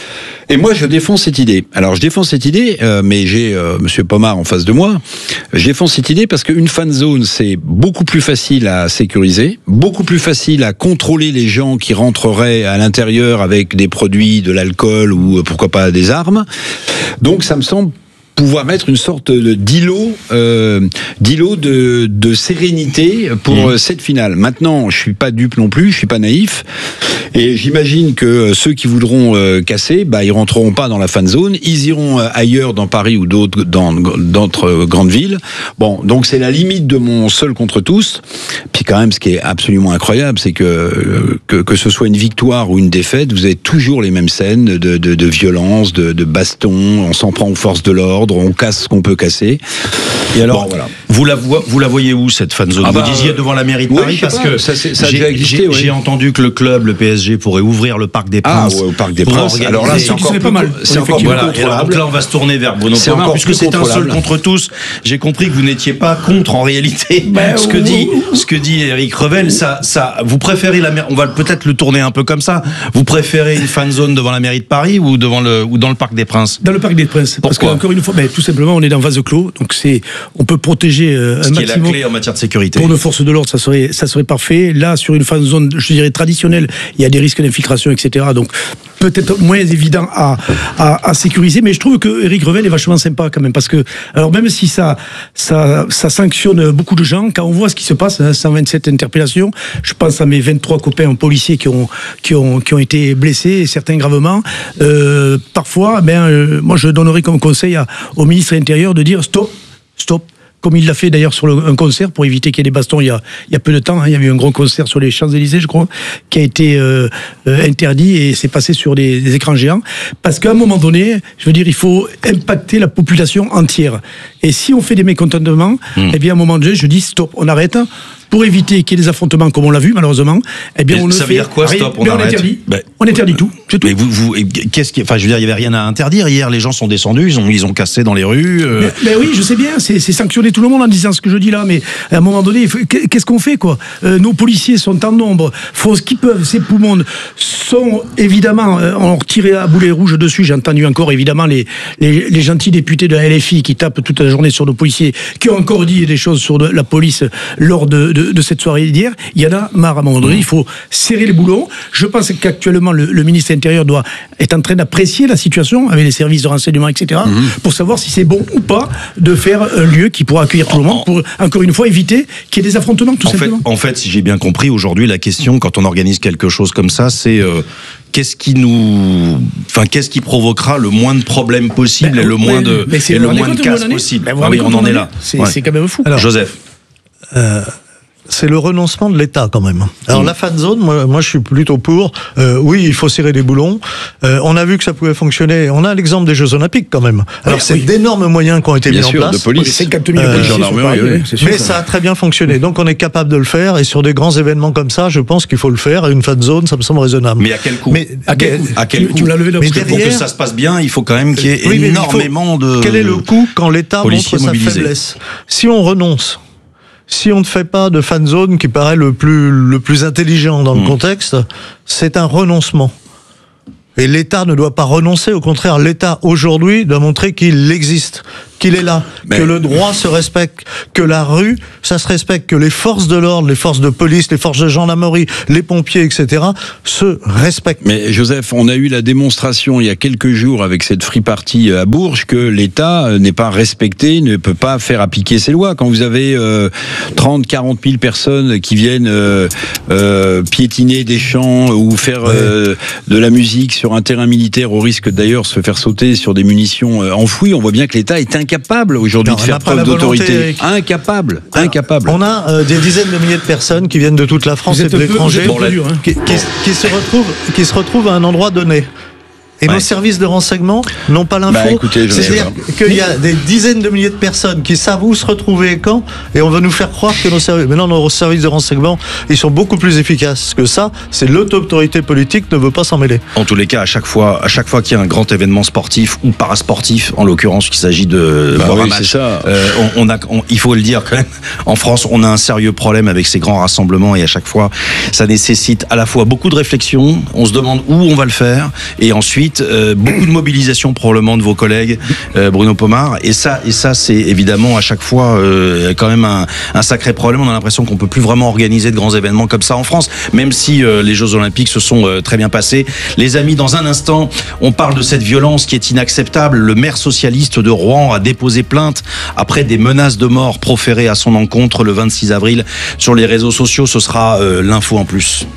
Et moi, je défends cette idée. Alors, je défends cette idée, euh, mais j'ai euh, Monsieur Pomard en face de moi. Je défends cette idée parce qu'une fan zone, c'est beaucoup plus facile à sécuriser, beaucoup plus facile à contrôler les gens qui rentreraient à l'intérieur avec des produits, de l'alcool ou pourquoi pas des armes. Donc, ça me semble pouvoir être une sorte d'îlot, euh, d'îlot de, de sérénité pour mmh. cette finale. Maintenant, je suis pas dupe non plus, je suis pas naïf, et j'imagine que ceux qui voudront euh, casser, bah ils rentreront pas dans la fan zone, ils iront euh, ailleurs dans Paris ou d'autres dans d'autres euh, grandes villes. Bon, donc c'est la limite de mon seul contre tous. Puis quand même, ce qui est absolument incroyable, c'est que euh, que, que ce soit une victoire ou une défaite, vous avez toujours les mêmes scènes de, de, de violence, de, de baston, on s'en prend aux forces de l'ordre. On casse ce qu'on peut casser. Et alors, bon, voilà.
Vous la, vo- vous la voyez où cette fan zone?
Ah bah,
vous disiez devant la mairie de
oui,
Paris parce
pas,
que
ça, ça a
j'ai,
déjà existé,
j'ai,
oui.
j'ai entendu que le club, le P S G, pourrait ouvrir le Parc des Princes.
Ah, ouais, au Parc des Princes. Alors là, c'est encore plus,
pas mal.
C'est encore plus voilà. contrôlable. Donc là, on va se tourner vers Bruno Pomar, puisque c'est un seul contre tous. J'ai compris que vous n'étiez pas contre en réalité. Ben, ce que dit, ce que dit Éric Revel, ça, ça, vous préférez la mairie. On va peut-être le tourner un peu comme ça. Vous préférez une fan zone devant la mairie de Paris ou devant le ou dans le Parc des Princes?
Dans le Parc des Princes. Parce que encore une fois, ben, tout simplement, on est dans vase clos, donc c'est, on peut protéger euh, un
ce qui
maximum.
est la clé en matière de sécurité.
Pour nos forces de l'ordre, ça serait, ça serait parfait. Là, sur une fan zone, je dirais traditionnelle, il y a des risques d'infiltration, et cetera. Donc peut-être moins évident à, à, à sécuriser, mais je trouve que Éric Revel est vachement sympa quand même, parce que, alors même si ça, ça, ça sanctionne beaucoup de gens, quand on voit ce qui se passe, hein, cent vingt-sept interpellations, je pense à mes vingt-trois copains policiers qui ont, qui ont, qui ont été blessés, et certains gravement, euh, parfois, ben, euh, moi je donnerais comme conseil à, au ministre de l'Intérieur de dire stop, stop. Comme il l'a fait d'ailleurs sur le, un concert pour éviter qu'il y ait des bastons il y a, il y a peu de temps. Hein, il y a eu un gros concert sur les Champs-Élysées, je crois, qui a été euh, euh, interdit et c'est passé sur des, des écrans géants. Parce qu'à un moment donné, je veux dire, il faut impacter la population entière. Et si on fait des mécontentements, mmh. eh bien à un moment donné, je dis stop, on arrête. Pour éviter qu'il y ait des affrontements comme on l'a vu malheureusement, eh bien
et
on
ça
le
veut
fait.
dire quoi, stop, on,
on
arrête.
interdit.
Ben,
on interdit tout. C'est tout.
Mais vous, vous, qu'est-ce qui, enfin, je veux dire, il y avait rien à interdire hier. Les gens sont descendus, ils ont, ils ont cassé dans les rues. Euh...
Mais, mais oui, je sais bien, c'est, c'est sanctionner tout le monde en disant ce que je dis là, mais à un moment donné, il faut, qu'est-ce qu'on fait quoi euh, Nos policiers sont en nombre, font ce qu'ils peuvent. Ces poumons sont évidemment, euh, on tiré à boulet rouge dessus. J'ai entendu encore évidemment les, les, les gentils députés de la L F I qui tapent toute la journée sur nos policiers, qui ont encore dit des choses sur de, la police lors de, de, de cette soirée d'hier. Il y en a marre à un moment donné. Il faut serrer les boulons. Je pense qu'actuellement le, le ministre de l'Intérieur doit est en train d'apprécier la situation avec les services de renseignement, et cetera, mmh. pour savoir si c'est bon ou pas de faire un lieu qui pourra accueillir tout le monde pour, encore une fois, éviter qu'il y ait des affrontements, tout
en
simplement.
Fait, en fait, si j'ai bien compris, aujourd'hui, la question, quand on organise quelque chose comme ça, c'est euh, qu'est-ce qui nous, enfin, qu'est-ce qui provoquera le moins de problèmes possible ben, et le moins de,
mais
et le moins de casse possible. Ben, ah oui, on en est là.
C'est, ouais. c'est quand même fou.
Alors, Joseph.
Euh, c'est le renoncement de l'État quand même. Alors mmh. la fan zone, moi, moi je suis plutôt pour. Euh, oui, il faut serrer les boulons. Euh, on a vu que ça pouvait fonctionner. On a l'exemple des Jeux Olympiques quand même. Alors oui, c'est oui. d'énormes moyens qui ont été
Bien
mis
sûr,
en place.
De police,
cinquante mille
euh,
gendarmerie, oui,
oui. Mais ça a très bien fonctionné. Donc on est capable de le faire. Et sur des grands événements comme ça, je pense qu'il faut le faire. Une fan zone, ça me semble raisonnable.
Mais à quel coût
Mais
à quel coût, à quel
tu,
coût
tu l'as levé là,
mais derrière, pour que ça se passe bien, il faut quand même qu'il y ait
oui,
énormément
faut,
de.
Quel est le coût quand l'État montre sa
mobilisés.
faiblesse ? Si on renonce. si on ne fait pas de fan zone, qui paraît le plus, le plus intelligent dans le mmh. contexte, c'est un renoncement. Et l'État ne doit pas renoncer, au contraire, l'État aujourd'hui doit montrer qu'il existe, qu'il est là, mais... que le droit se respecte, que la rue, ça se respecte, que les forces de l'ordre, les forces de police, les forces de gendarmerie, les pompiers, et cetera, se respectent.
Mais Joseph, on a eu la démonstration il y a quelques jours avec cette free party à Bourges que l'État n'est pas respecté, ne peut pas faire appliquer ses lois. Quand vous avez euh, trente, quarante mille personnes qui viennent euh, euh, piétiner des champs ou faire euh, de la musique sur un terrain militaire, au risque d'ailleurs de se faire sauter sur des munitions enfouies, on voit bien que l'État est incapable aujourd'hui non, de faire preuve d'autorité. Incapable, Alors, incapable.
On a euh, des dizaines de milliers de personnes qui viennent de toute la France et de l'étranger, hein. qui, qui, qui, se retrouvent, qui se retrouvent à un endroit donné. Et ouais. nos services de renseignement n'ont pas l'info.
Bah, écoutez,
c'est-à-dire qu'il y a des dizaines de milliers de personnes qui savent où se retrouver et quand, et on va nous faire croire que nos services, maintenant nos services de renseignement, ils sont beaucoup plus efficaces que ça. C'est l'autorité politique ne veut pas s'en mêler.
En tous les cas, à chaque fois, à chaque fois qu'il y a un grand événement sportif ou parasportif, en l'occurrence, qu'il s'agit de
bah
voir
oui,
un match,
ça.
Euh, on, on a, on, il faut le dire quand même. En France, on a un sérieux problème avec ces grands rassemblements, et à chaque fois, ça nécessite à la fois beaucoup de réflexion. On se demande où on va le faire, et ensuite euh, beaucoup de mobilisation probablement de vos collègues, euh, Bruno Pomar, et ça, et ça, c'est évidemment à chaque fois euh, quand même un, un sacré problème. On a l'impression qu'on peut plus vraiment organiser de grands événements comme ça en France, même si euh, les Jeux Olympiques se sont euh, très bien passés. Les amis, dans un instant, on parle de cette violence qui est inacceptable. Le maire socialiste de Rouen a déposé plainte après des menaces de mort proférées à son encontre le vingt-six avril sur les réseaux sociaux. Ce sera euh, l'info en plus.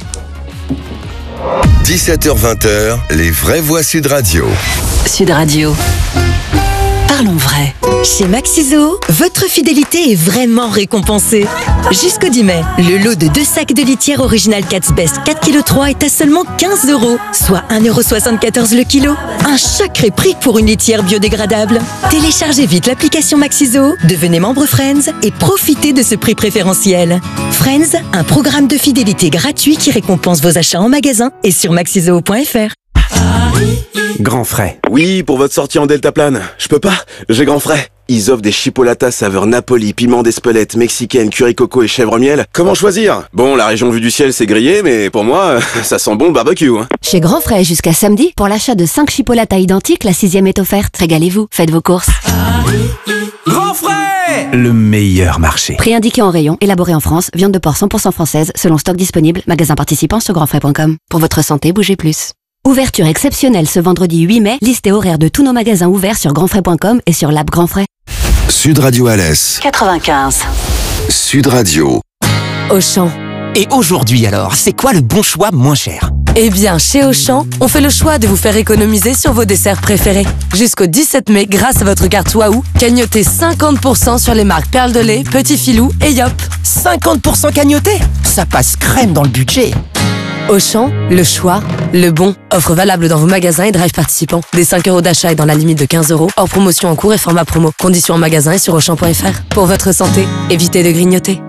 dix-sept heures vingt, les vraies voix Sud Radio.
Sud Radio. Parlons vrai.
Chez Maxiso, votre fidélité est vraiment récompensée. Jusqu'au dix mai, le lot de deux sacs de litière original Cat's Best quatre virgule trois kilos est à seulement quinze euros, soit un euro soixante-quatorze le kilo. Un sacré prix pour une litière biodégradable. Téléchargez vite l'application Maxiso, devenez membre Friends et profitez de ce prix préférentiel. Friends, un programme de fidélité gratuit qui récompense vos achats en magasin et sur maxiso point f r.
Grand frais. Oui, pour votre sortie en deltaplane. Je peux pas, j'ai grand frais. Ils offrent des chipolatas saveur Napoli, piment d'Espelette, mexicaine, curry coco et chèvre miel. Comment choisir? Bon, la région vue du ciel c'est grillé, mais pour moi, ça sent bon le barbecue. Hein.
Chez Grand Frais, jusqu'à samedi, pour l'achat de cinq chipolatas identiques, la sixième est offerte. Régalez-vous, faites vos courses.
Grand frais, le meilleur marché.
Prix indiqué en rayon, élaboré en France, viande de porc cent pour cent française, selon stock disponible, magasin participant sur grand frais point com. Pour votre santé, bougez plus. Ouverture exceptionnelle ce vendredi huit mai, liste et horaire de tous nos magasins ouverts sur grand frais point com et sur l'app Grand Frais.
Sud Radio Alès.
quatre-vingt-quinze.
Sud Radio.
Auchan.
Et aujourd'hui alors, c'est quoi le bon choix moins cher?
Eh bien, chez Auchan, on fait le choix de vous faire économiser sur vos desserts préférés. Jusqu'au dix-sept mai, grâce à votre carte Waouh, cagnotez cinquante pour cent sur les marques Perle de lait, Petit Filou et Yop.
cinquante pour cent cagnoté? Ça passe crème dans le budget.
Auchan, le choix, le bon. Offre valable dans vos magasins et drive participants. Des cinq euros d'achat et dans la limite de quinze euros. Hors promotion en cours et format promo. Conditions en magasin et sur auchan point f r. Pour votre santé, évitez de grignoter.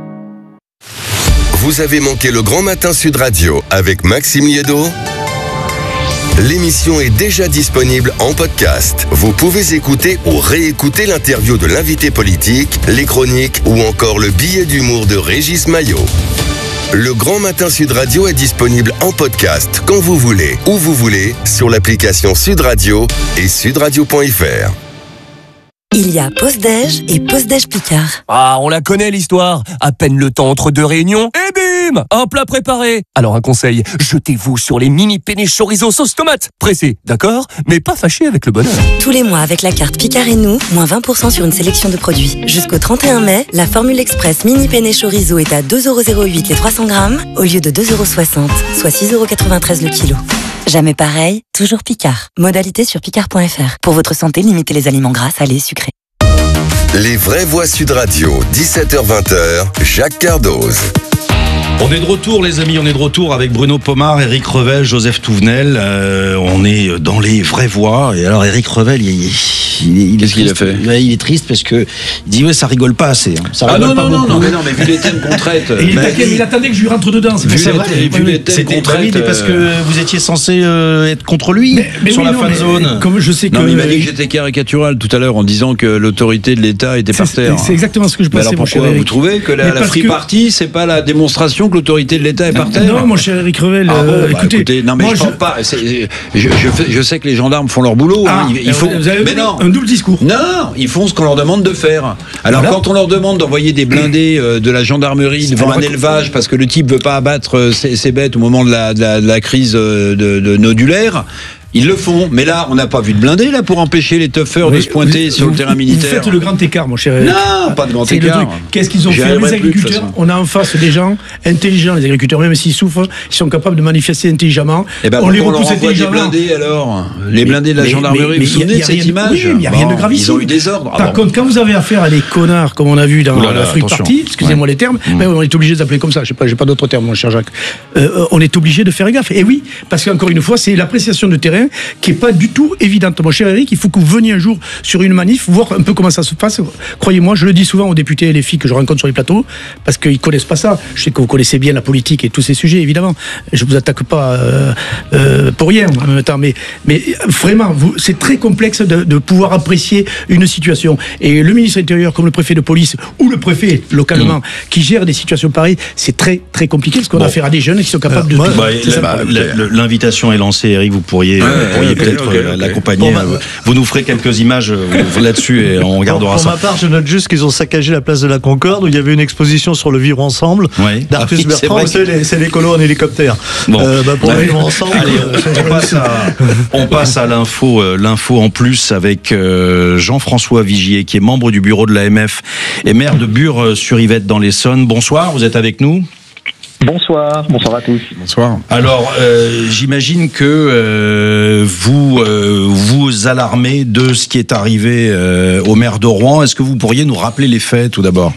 Vous avez manqué le Grand Matin Sud Radio avec Maxime Liédo? L'émission est déjà disponible en podcast. Vous pouvez écouter ou réécouter l'interview de l'invité politique, les chroniques ou encore le billet d'humour de Régis Maillot. Le Grand Matin Sud Radio est disponible en podcast quand vous voulez, où vous voulez, sur l'application Sud Radio et sudradio point f r.
Il y a Pause-Déj et Pause-Déj Picard.
Ah, on la connaît l'histoire. À peine le temps entre deux réunions, et bim, un plat préparé. Alors un conseil, jetez-vous sur les mini penne chorizo sauce tomate. Pressé, d'accord, mais pas fâché avec le bonheur.
Tous les mois avec la carte Picard et nous, moins vingt pour cent sur une sélection de produits. Jusqu'au trente et un mai, la formule express mini penne chorizo est à deux euros zéro huit les trois cents grammes au lieu de deux euros soixante, soit six euros quatre-vingt-treize le kilo. Jamais pareil, toujours Picard. Modalité sur picard point f r. Pour votre santé, limitez les aliments gras, salés, sucrés.
Les vraies voix Sud Radio, dix-sept heures vingt, Jacques Cardoz.
On est de retour les amis, on est de retour avec Bruno Pomar, Éric Revel, Joseph Touvenel. Euh, on est dans les vraies voix. Et alors Éric Revel, il, il, il
Qu'est-ce qu'il a fait?
Ouais, il est triste parce que il dit ouais, ça rigole pas assez. Hein. Ça
ah
rigole
non,
pas
non, non,
beaucoup.
non, mais non, mais vu les thèmes qu'on traite.
Et il,
bah,
taquait, il attendait que je lui rentre dedans. C'est
vu
ça,
les,
vrai.
et vu les thèmes
C'était
qu'on traite.
mais parce que vous étiez censé euh, être contre lui
Mais- mais
sur
oui,
la
non,
fan
mais
zone.
Comme je sais que.
Non, mais il m'a dit que j'étais caricatural tout à l'heure en disant que l'autorité de l'État était par
C'est-
terre.
c'est exactement ce que je
Mais
pensais,
alors
mon cher
pourquoi
Eric.
vous trouvez que la,
Mais
la
parce
Free
que-
Party, c'est pas la démonstration que l'autorité de l'État est par terre?
Non, mon cher Eric Revel,
Ah bon,
euh,
bah,
écoutez,
écoutez, non mais
moi,
je pense pas. c'est- Je, je, fais- je sais que les gendarmes font leur boulot.
Ah,
hein, ils, ils font.
vous avez
Mais non,
un double discours.
non, ils font ce qu'on leur demande de faire. Alors
Voilà.
quand on leur demande d'envoyer des blindés euh, de la gendarmerie devant
Alors,
un élevage parce que le type veut pas abattre euh, ses, ses bêtes au moment de la, de la, de la crise euh, de, de nodulaire. Ils le font, mais là, on n'a pas vu de blindés là pour empêcher les toughers de se pointer
Vous-
sur le
vous-
terrain
Vous
militaire.
faites le grand écart, mon cher Eric.
Non, pas de grand
C'est le
écart.
truc. Qu'est-ce qu'ils ont
J'y
fait? Les
arriverai plus, de toute
agriculteurs,
façon.
on a en face des gens intelligents, les agriculteurs, même s'ils souffrent, ils sont capables de manifester intelligemment.
Eh ben,
on les
pourquoi on leur
repousse
envoie des
intelligemment.
blindés alors? Les blindés de la
Mais-
gendarmerie,
mais-
vous
mais
vous souvenez
y a-
de
y a
cette
rien-
image?
Oui, il n'y a rien de
Bon,
gravissime.
Ils ont eu des ordres. Ah
Par
bon.
contre, quand vous avez affaire à des connards, comme on a vu dans
Ouh là là,
la Free
attention.
Party, excusez-moi
Ouais.
les termes,
Mmh.
mais on est obligé d'appeler comme ça, je n'ai pas, j'ai pas d'autres termes, mon cher Jacques. Euh, on est obligé de faire gaffe. Et oui, parce qu'encore une fois, c'est l'appréciation de terrain qui n'est pas du tout évidente. Mon cher Eric, il faut que vous veniez un jour sur une manif, voir un peu comment ça se passe. Croyez-moi, je le dis souvent aux députés et les filles que je rencontre sur les plateaux, parce qu'ils ne connaissent pas ça. Je sais que vous connaissez bien la politique et tous ces sujets, évidemment. Je ne vous attaque pas euh, euh, pour rien en même temps, mais, mais vraiment, vous, c'est très complexe de, de pouvoir apprécier une situation. Et le ministre de l'Intérieur, comme le préfet de police, ou le préfet localement, mmh. qui gère des situations pareilles, c'est très très compliqué, parce qu'on
Bon.
a affaire à des jeunes qui sont capables
Alors,
de...
bah,
C'est ça.
la- la- la- L'invitation est lancée, Eric, vous pourriez,
Ouais,
vous pourriez
ok,
peut-être
ok,
euh,
ok.
l'accompagner.
Bon, bah,
euh, vous nous ferez quelques images euh, là-dessus et on regardera
pour
ça.
ma part, je note juste qu'ils ont saccagé la place de la Concorde où il y avait une exposition sur le vivre ensemble
Ouais.
d'Artus
Ah oui, c'est
Bertrand.
vrai
Vous savez, les- c'est l'écolo en hélicoptère.
Bon.
Euh, bah, pour
Ouais.
vivre ensemble.
Allez,
euh,
on, passe à, on passe à l'info, euh, l'info en plus avec euh, Jean-François Vigier, qui est membre du bureau de l'A M F et maire de Bure-sur-Yvette dans l'Essonne. Bonsoir, vous êtes avec nous?
Bonsoir, bonsoir à tous.
Bonsoir.
Alors, euh, j'imagine que euh, vous euh, vous alarmez de ce qui est arrivé euh, au maire de Rouen. Est-ce que vous pourriez nous rappeler les faits tout d'abord?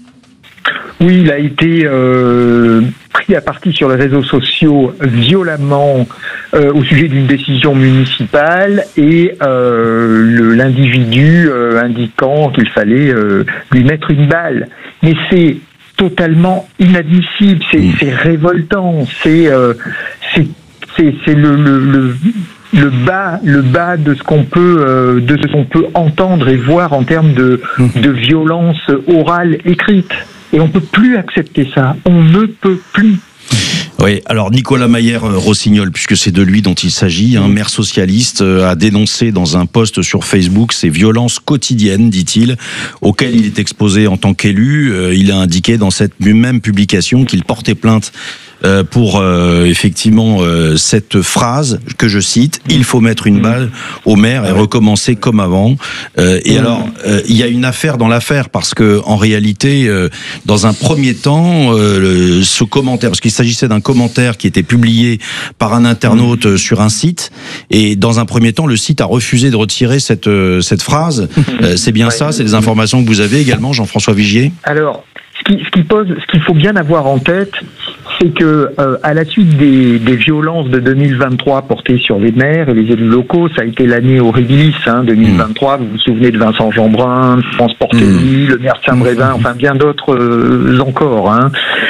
Oui, il a été euh, pris à partie sur les réseaux sociaux violemment euh, au sujet d'une décision municipale et euh, le- l'individu euh, indiquant qu'il fallait euh, lui mettre une balle. Mais c'est totalement inadmissible, c'est c'est révoltant, c'est euh, c'est c'est c'est le, le, le le bas le bas de ce qu'on peut euh, de ce qu'on peut entendre et voir en termes de de violence orale écrite. Et on peut plus accepter ça. On ne peut plus.
Oui, alors Nicolas Maillère-Rossignol, puisque c'est de lui dont il s'agit, un maire socialiste, euh, a dénoncé dans un post sur Facebook ces violences quotidiennes, dit-il, auxquelles il est exposé en tant qu'élu. Euh, il a indiqué dans cette même publication qu'il portait plainte euh, pour euh, effectivement euh, cette phrase que je cite: il faut mettre une balle au maire et recommencer comme avant. Euh, et alors euh, il y a une affaire dans l'affaire, parce que en réalité, euh, dans un premier temps, euh, le- ce commentaire, parce qu'il s'agissait d'un commentaire qui était publié par un internaute euh, sur un site, et dans un premier temps, le site a refusé de retirer cette euh, cette phrase. Euh, c'est bien ça, c'est des informations que vous avez également, Jean-François Vigier?
Alors, ce qui, ce qui pose, ce qu'il faut bien avoir en tête, c'est que euh, à la suite des, des violences de deux mille vingt-trois portées sur les maires et les élus locaux, ça a été l'année horribilis, hein, deux mille vingt-trois. Vous vous souvenez de Vincent Jeanbrun, France Portelli, le maire de Saint-Brévin, enfin bien d'autres euh, encore. Hein.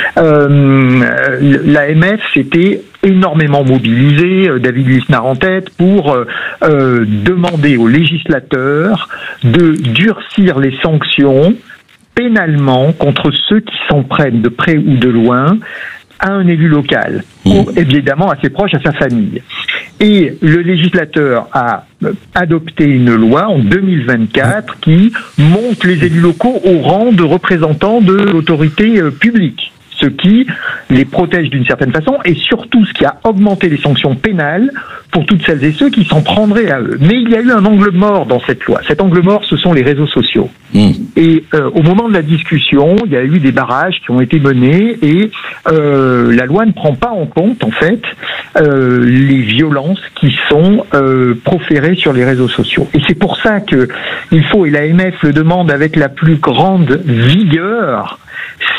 Euh, L'A M F s'était énormément mobilisé, euh, David Lisnard en tête, pour euh, euh, demander aux législateurs de durcir les sanctions pénalement contre ceux qui s'en prennent de près ou de loin à un élu local, ou évidemment à ses proches, à sa famille. Et le législateur a euh, adopté une loi en deux mille vingt-quatre qui monte les élus locaux au rang de représentants de l'autorité euh, publique, ce qui les protège d'une certaine façon, et surtout ce qui a augmenté les sanctions pénales pour toutes celles et ceux qui s'en prendraient à eux. Mais il y a eu un angle mort dans cette loi. Cet angle mort, ce sont les réseaux sociaux.
Mmh.
Et euh, au moment de la discussion, il y a eu des barrages qui ont été menés, et euh, la loi ne prend pas en compte, en fait, euh, les violences qui sont euh, proférées sur les réseaux sociaux. Et c'est pour ça que il faut, et l'A M F le demande avec la plus grande vigueur,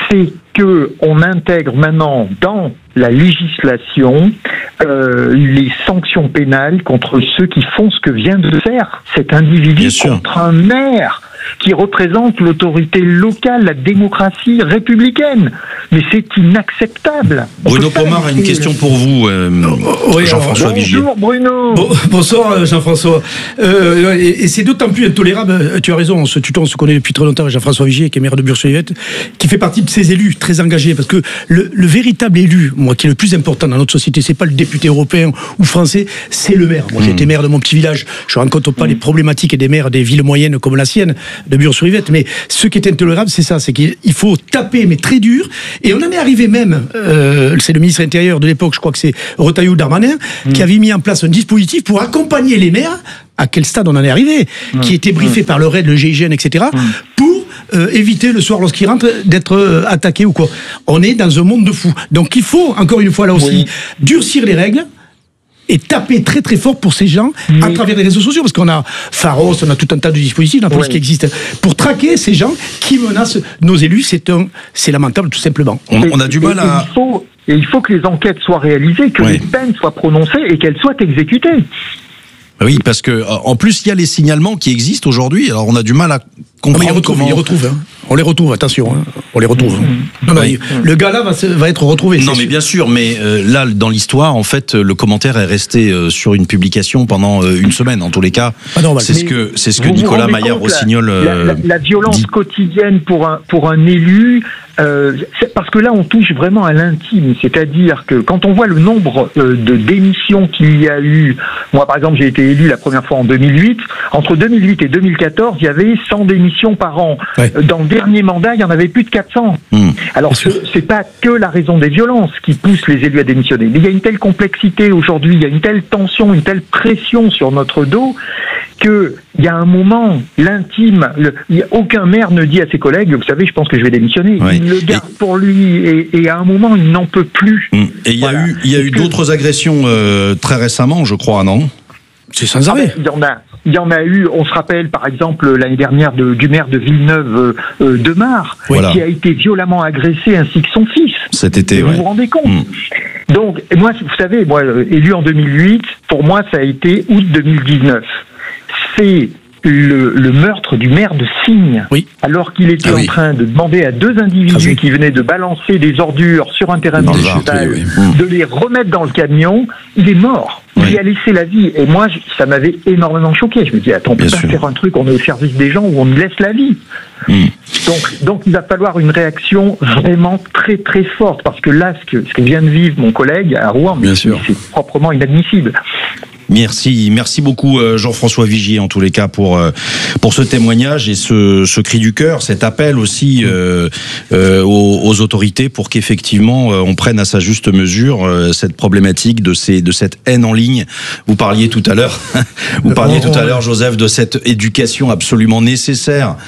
c'est que on intègre maintenant dans la législation euh, les sanctions pénales contre ceux qui font ce que vient de faire cet individu contre un maire qui représente l'autorité locale, la démocratie républicaine. Mais c'est inacceptable.
Bruno Pomar a une question pour vous, euh,
oui,
Jean-François Vigier.
Bonjour Bruno.
Bon, bonsoir Jean-François. Euh, et, et c'est d'autant plus intolérable, tu as raison, on se tutoie, on se connaît depuis très longtemps, Jean-François Vigier, qui est maire de Bure-sur-Yvette, qui fait partie de ces élus très engagés, parce que le, le véritable élu, moi, qui est le plus important dans notre société, c'est pas le député européen ou français, c'est le maire. Moi, mmh. j'ai été maire de mon petit village, je rencontre pas mmh. les problématiques des maires des villes moyennes comme la sienne, de Bure-sur-Yvette, mais ce qui est intolérable, c'est ça, c'est qu'il faut taper, mais très dur, et on en est arrivé même, euh, c'est le ministre intérieur de l'époque, je crois que c'est Retailleau Darmanin, mmh. qui avait mis en place un dispositif pour accompagner les maires. À quel stade on en est arrivé, mmh. qui était briefé mmh. par le R A I D, le G I G N, et cetera, mmh. pour euh, éviter le soir lorsqu'ils rentrent d'être euh, attaqués ou quoi. On est dans un monde de fous. Donc il faut, encore une fois là aussi, oui. durcir les règles et taper très très fort pour ces gens oui. à travers les réseaux sociaux, parce qu'on a Pharos, on a tout un tas de dispositifs, on a tout oui. ce qui existe pour traquer ces gens qui menacent nos élus. C'est un, c'est lamentable tout simplement.
On, on a du mal à...
Il faut, et il faut que les enquêtes soient réalisées, que oui. les peines soient prononcées et qu'elles soient exécutées.
Oui, parce que en plus il y a les signalements qui existent aujourd'hui. Alors on a du mal à comprendre.
On les retrouve,
comment...
on les retrouve. Hein. On les retrouve. Attention, hein. on les retrouve. Mmh. Non, non, oui. Le gars là va, va être retrouvé.
Non, mais sûr. bien sûr. Mais euh, là, dans l'histoire, en fait, le commentaire est resté euh, sur une publication pendant euh, une semaine. En tous les cas, ah, c'est ce que c'est ce que Nicolas Maillard-Rossignol
euh, la, la, la violence
dit.
quotidienne pour un pour un élu. Euh, parce que là, on touche vraiment à l'intime. C'est-à-dire que quand on voit le nombre euh, de démissions qu'il y a eu, moi, par exemple, j'ai été élu la première fois en deux mille huit. Entre deux mille huit et deux mille quatorze, il y avait cent démissions par an. Ouais. Dans le dernier mandat, il y en avait plus de quatre cents. Mmh. Alors, ce, c'est pas que la raison des violences qui pousse les élus à démissionner. Mais il y a une telle complexité aujourd'hui, il y a une telle tension, une telle pression sur notre dos que il y a un moment, l'intime, le, y a aucun maire ne dit à ses collègues, vous savez, je pense que je vais démissionner. Oui. Il le garde et, pour lui, et, et à un moment, il n'en peut plus.
Et il voilà. y a eu, il y a eu que... d'autres agressions euh, très récemment, je crois, non ?
C'est sans arrêt.
Il y en a, il y en a eu. On se rappelle, par exemple, l'année dernière de, du maire de Villeneuve euh, de Mar, voilà. qui a été violemment agressé, ainsi que son fils.
Cet été,
vous
ouais.
vous rendez compte mmh. Donc, moi, vous savez, moi, élu en deux mille huit, pour moi, ça a été août deux mille dix-neuf. C'est le, le meurtre du maire de Signes, oui. alors qu'il était ah oui. en train de demander à deux individus ah oui. qui venaient de balancer des ordures sur un terrain municipal, oui, oui. de les remettre dans le camion. Il est mort. Oui. Il a laissé la vie. Et moi, ça m'avait énormément choqué. Je me dis, attends, on peut Bien pas sûr. faire un truc, on est au service des gens où on laisse la vie. Mmh. Donc, donc, il va falloir une réaction vraiment très, très forte. Parce que là, ce que, ce que vient de vivre mon collègue à Rouen, Bien sûr. c'est proprement inadmissible.
Merci, merci beaucoup Jean-François Vigier en tous les cas pour pour ce témoignage et ce, ce cri du cœur, cet appel aussi euh, euh, aux, aux autorités pour qu'effectivement on prenne à sa juste mesure euh, cette problématique de ces de cette haine en ligne. Vous parliez tout à l'heure, vous parliez tout à l'heure Joseph de cette éducation absolument nécessaire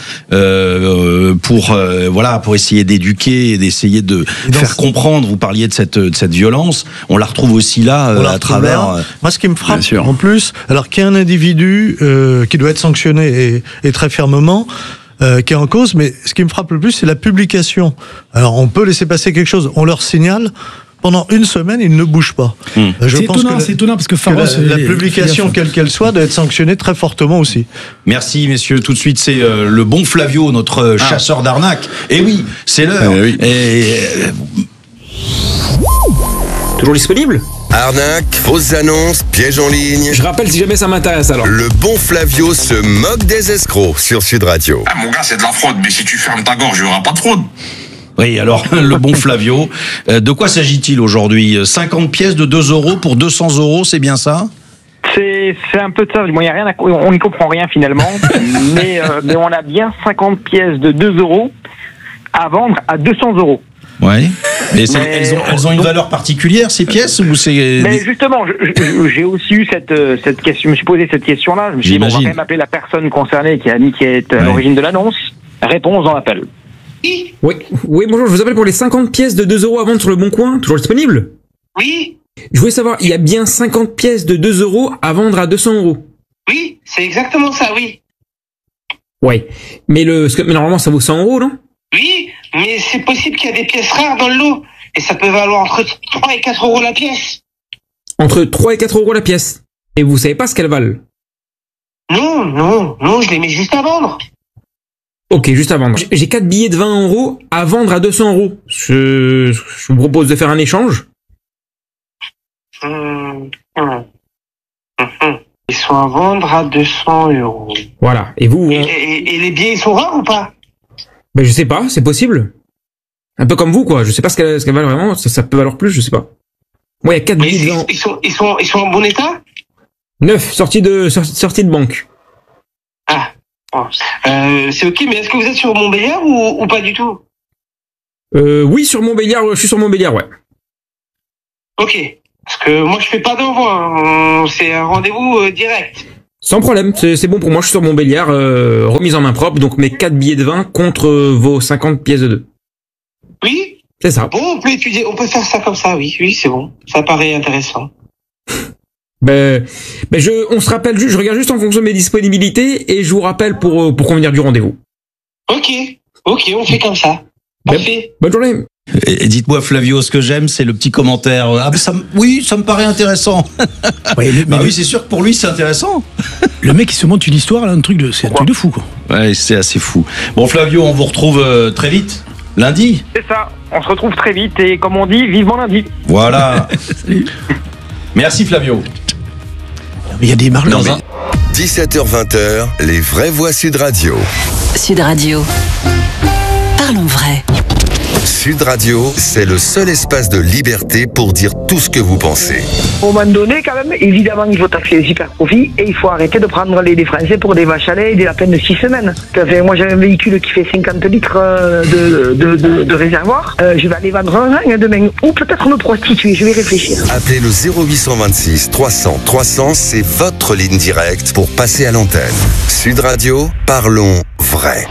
euh, pour euh, voilà pour essayer d'éduquer et d'essayer de et faire comprendre. Vous parliez de cette de cette violence, on la retrouve aussi là euh, à travers.
Là. Moi, ce qui me frappe en plus, alors qu'il y a un individu euh, qui doit être sanctionné et, et très fermement, euh, qui est en cause, mais ce qui me frappe le plus, c'est la publication. Alors, on peut laisser passer quelque chose, on leur signale. Pendant une semaine, ils ne bougent pas.
Mmh. Je c'est pense étonnant, que c'est étonnant parce que, Pharos,
que la, la publication, quelle qu'elle soit, doit être sanctionnée très fortement aussi.
Merci, messieurs. Tout de suite, c'est euh, le bon Flavio, notre ah. chasseur d'arnaque. Et oui, c'est l'heure. Eh oui. Et...
Toujours disponible ?
Arnaque, fausses annonces, pièges en ligne.
Je rappelle si jamais ça m'intéresse alors.
Le bon Flavio se moque des escrocs sur Sud Radio.
Ah mon gars, c'est de la fraude, mais si tu fermes ta gorge, il n'y aura pas de fraude.
Oui, alors, le bon Flavio, de quoi s'agit-il aujourd'hui ? cinquante pièces de deux euros pour deux cents euros, c'est bien ça ?
C'est, c'est un peu de ça. Bon, y a rien à, on n'y comprend rien finalement, mais, euh, mais on a bien cinquante pièces de deux euros à vendre à deux cents euros.
Ouais. Et c'est, mais, elles, ont, elles ont une valeur particulière, ces pièces, ou c'est...
Mais justement, je, je, j'ai aussi eu cette, cette question, je me suis posé cette question-là. Je me suis dit, bon, on va quand même appeler la personne concernée qui a mis, qui est à ouais. l'origine de l'annonce. Réponse dans l'appel.
Oui. Oui, bonjour, je vous appelle pour les cinquante pièces de deux euros à vendre sur le Bon Coin, toujours disponible ?
Oui.
Je voulais savoir, il y a bien cinquante pièces de deux euros à vendre à deux cents euros ?
Oui, c'est exactement ça, oui.
Ouais. Mais le, mais normalement, ça vaut cent euros, non ?
Oui, Mais c'est possible qu'il y a des pièces rares dans le lot. Et ça peut valoir entre trois et quatre euros la pièce.
Entre trois et quatre euros la pièce. Et vous savez pas ce qu'elles valent?
Non, non, non, je les mets juste à vendre.
Ok, juste à vendre. J'ai quatre billets de vingt euros à vendre à deux cents euros. Je, je vous propose de faire un échange.
Hum, hum, hum. Ils sont à vendre à deux cents euros.
Voilà. Et vous?
Et, et, et les billets, ils sont rares ou pas?
Ben, je sais pas, c'est possible. Un peu comme vous, quoi. Je sais pas ce qu'elles, ce qu'elles valent vraiment. Ça, ça peut valoir plus, je sais pas. Moi, il y a quatre billets de vingt.
Ils sont, ils sont, ils sont en bon état?
Neuf, sortis de, sortis de banque.
Ah. Bon. Euh, c'est ok, mais est-ce que vous êtes sur Montbéliard ou, ou pas du tout?
Euh, oui, sur Montbéliard, je suis sur Montbéliard, ouais.
Ok. Parce que moi, je fais pas d'envoi. Hein. C'est un rendez-vous euh, direct.
Sans problème, c'est, c'est bon pour moi, je suis sur Montbéliard, euh, remise en main propre, donc mes quatre billets de vin contre euh, vos cinquante pièces de deux.
Oui?
C'est ça.
Bon, on peut étudier, on peut faire ça comme ça, oui, oui, c'est bon. Ça paraît intéressant.
Ben, ben je, on se rappelle juste, je regarde juste en fonction de mes disponibilités et je vous rappelle pour, pour convenir du rendez-vous.
Ok, ok, on fait comme ça. Parfait.
Ben, bonne journée.
Et dites-moi, Flavio, ce que j'aime, c'est le petit commentaire. Ah, ça, oui, ça me paraît intéressant.
Ouais, le,
bah oui, c'est sûr que pour lui, c'est intéressant.
Le mec, il se monte une histoire, là, un truc de, c'est un truc de fou, quoi.
Ouais, c'est assez fou. Bon, Flavio, on vous retrouve euh, très vite. Lundi.
C'est ça. On se retrouve très vite et comme on dit, vivement lundi.
Voilà. Merci, Flavio.
Mais il y a des marques.
dix-sept heures vingt, les vraies voix Sud Radio.
Sud Radio. Parlons vrai.
Sud Radio, c'est le seul espace de liberté pour dire tout ce que vous pensez.
Au moment donné, quand même, évidemment, il faut taxer les super profits et il faut arrêter de prendre les, les Français pour des vaches à lait et des lapins de six semaines. Enfin, moi, j'ai un véhicule qui fait cinquante litres de, de, de, de réservoir. Euh, je vais aller vendre un rein demain ou peut-être me prostituer. Je vais réfléchir.
Appelez le zéro huit cent vingt-six trois cents trois cents, c'est votre ligne directe pour passer à l'antenne. Sud Radio, parlons vrai.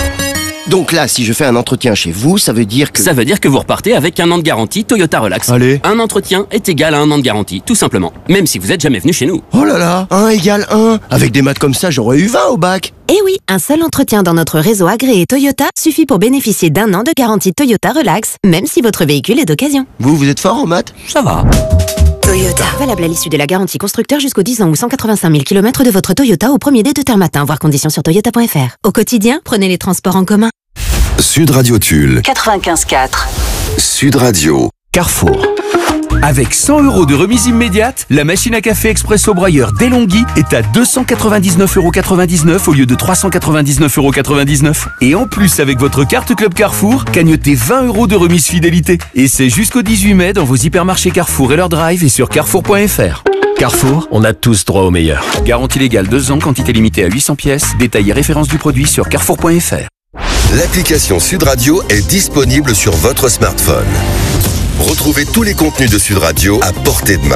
Donc là, si je fais un entretien chez vous, ça veut dire que...
Ça veut dire que vous repartez avec un an de garantie Toyota Relax.
Allez.
Un entretien est égal à un an de garantie, tout simplement. Même si vous êtes jamais venu chez nous.
Oh là là, un égale un. Avec des maths comme ça, j'aurais eu vingt au bac.
Eh oui, un seul entretien dans notre réseau agréé Toyota suffit pour bénéficier d'un an de garantie Toyota Relax, même si votre véhicule est d'occasion.
Vous, vous êtes fort en maths?
Ça va.
Toyota. Valable à l'issue de la garantie constructeur jusqu'aux dix ans ou cent quatre-vingt-cinq mille kilomètres de votre Toyota au premier dé de terre matin, voir conditions sur toyota point f r. Au quotidien, prenez les transports en commun.
Sud Radio Tulle.
quatre-vingt-quinze quatre.
Sud Radio.
Carrefour. Avec cent euros de remise immédiate, la machine à café Expresso Broyeur DeLonghi est à deux cent quatre-vingt-dix-neuf euros quatre-vingt-dix-neuf au lieu de trois cent quatre-vingt-dix-neuf euros quatre-vingt-dix-neuf. Et en plus, avec votre carte Club Carrefour, cagnotez vingt euros de remise fidélité. Et c'est jusqu'au dix-huit mai dans vos hypermarchés Carrefour et leur drive et sur carrefour point f r. Carrefour, on a tous droit au meilleur. Garantie légale deux ans, quantité limitée à huit cents pièces. Détail et référence du produit sur carrefour point f r.
L'application Sud Radio est disponible sur votre smartphone. Retrouvez tous les contenus de Sud Radio à portée de main.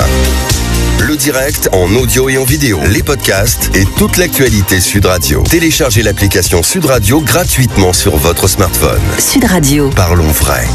Le direct en audio et en vidéo, les podcasts et toute l'actualité Sud Radio. Téléchargez l'application Sud Radio gratuitement sur votre smartphone.
Sud Radio.
Parlons vrai.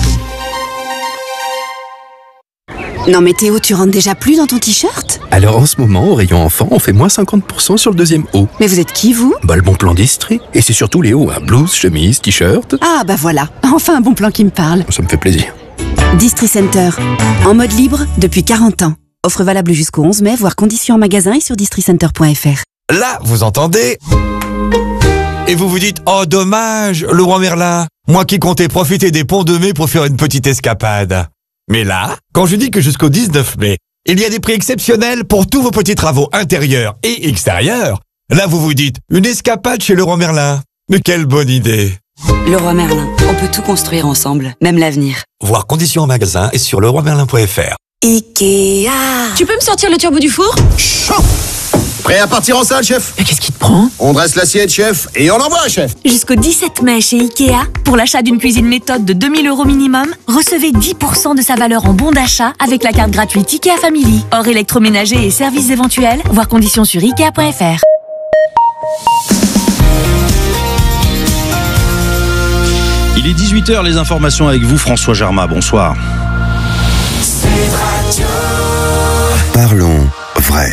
Non mais Théo, tu rentres déjà plus dans ton t-shirt?
Alors en ce moment, au rayon enfant, on fait moins cinquante pour cent sur le deuxième haut.
Mais vous êtes qui, vous?
Bah le bon plan d'Estrie. Et c'est surtout les hauts, hein. Blouse, chemise, t-shirt.
Ah bah voilà, enfin un bon plan qui me parle.
Ça me fait plaisir.
Distri Center, en mode libre depuis quarante ans. Offre valable jusqu'au onze mai, voire conditions en magasin et sur districenter point f r.
Là, vous entendez? Et vous vous dites, oh dommage, le roi Merlin, moi qui comptais profiter des ponts de mai pour faire une petite escapade. Mais là, quand je dis que jusqu'au dix-neuf mai, il y a des prix exceptionnels pour tous vos petits travaux intérieurs et extérieurs, là vous vous dites, une escapade chez Leroy Merlin. Mais quelle bonne idée!
Leroy Merlin, on peut tout construire ensemble, même l'avenir.
Voir conditions en magasin et sur leroy merlin point f r.
Ikea.
Tu peux me sortir le turbo du four?
Chaud! Prêt à partir en salle, chef?
Mais qu'est-ce qui te prend?
On dresse l'assiette, chef, et on envoie, chef.
Jusqu'au dix-sept mai chez Ikea, pour l'achat d'une cuisine méthode de deux mille euros minimum, recevez dix pour cent de sa valeur en bon d'achat avec la carte gratuite Ikea Family. Hors électroménager et services éventuels, voir conditions sur ikea point f r.
Il est dix-huit heures, les informations avec vous, François Germain. Bonsoir.
Parlons vrai.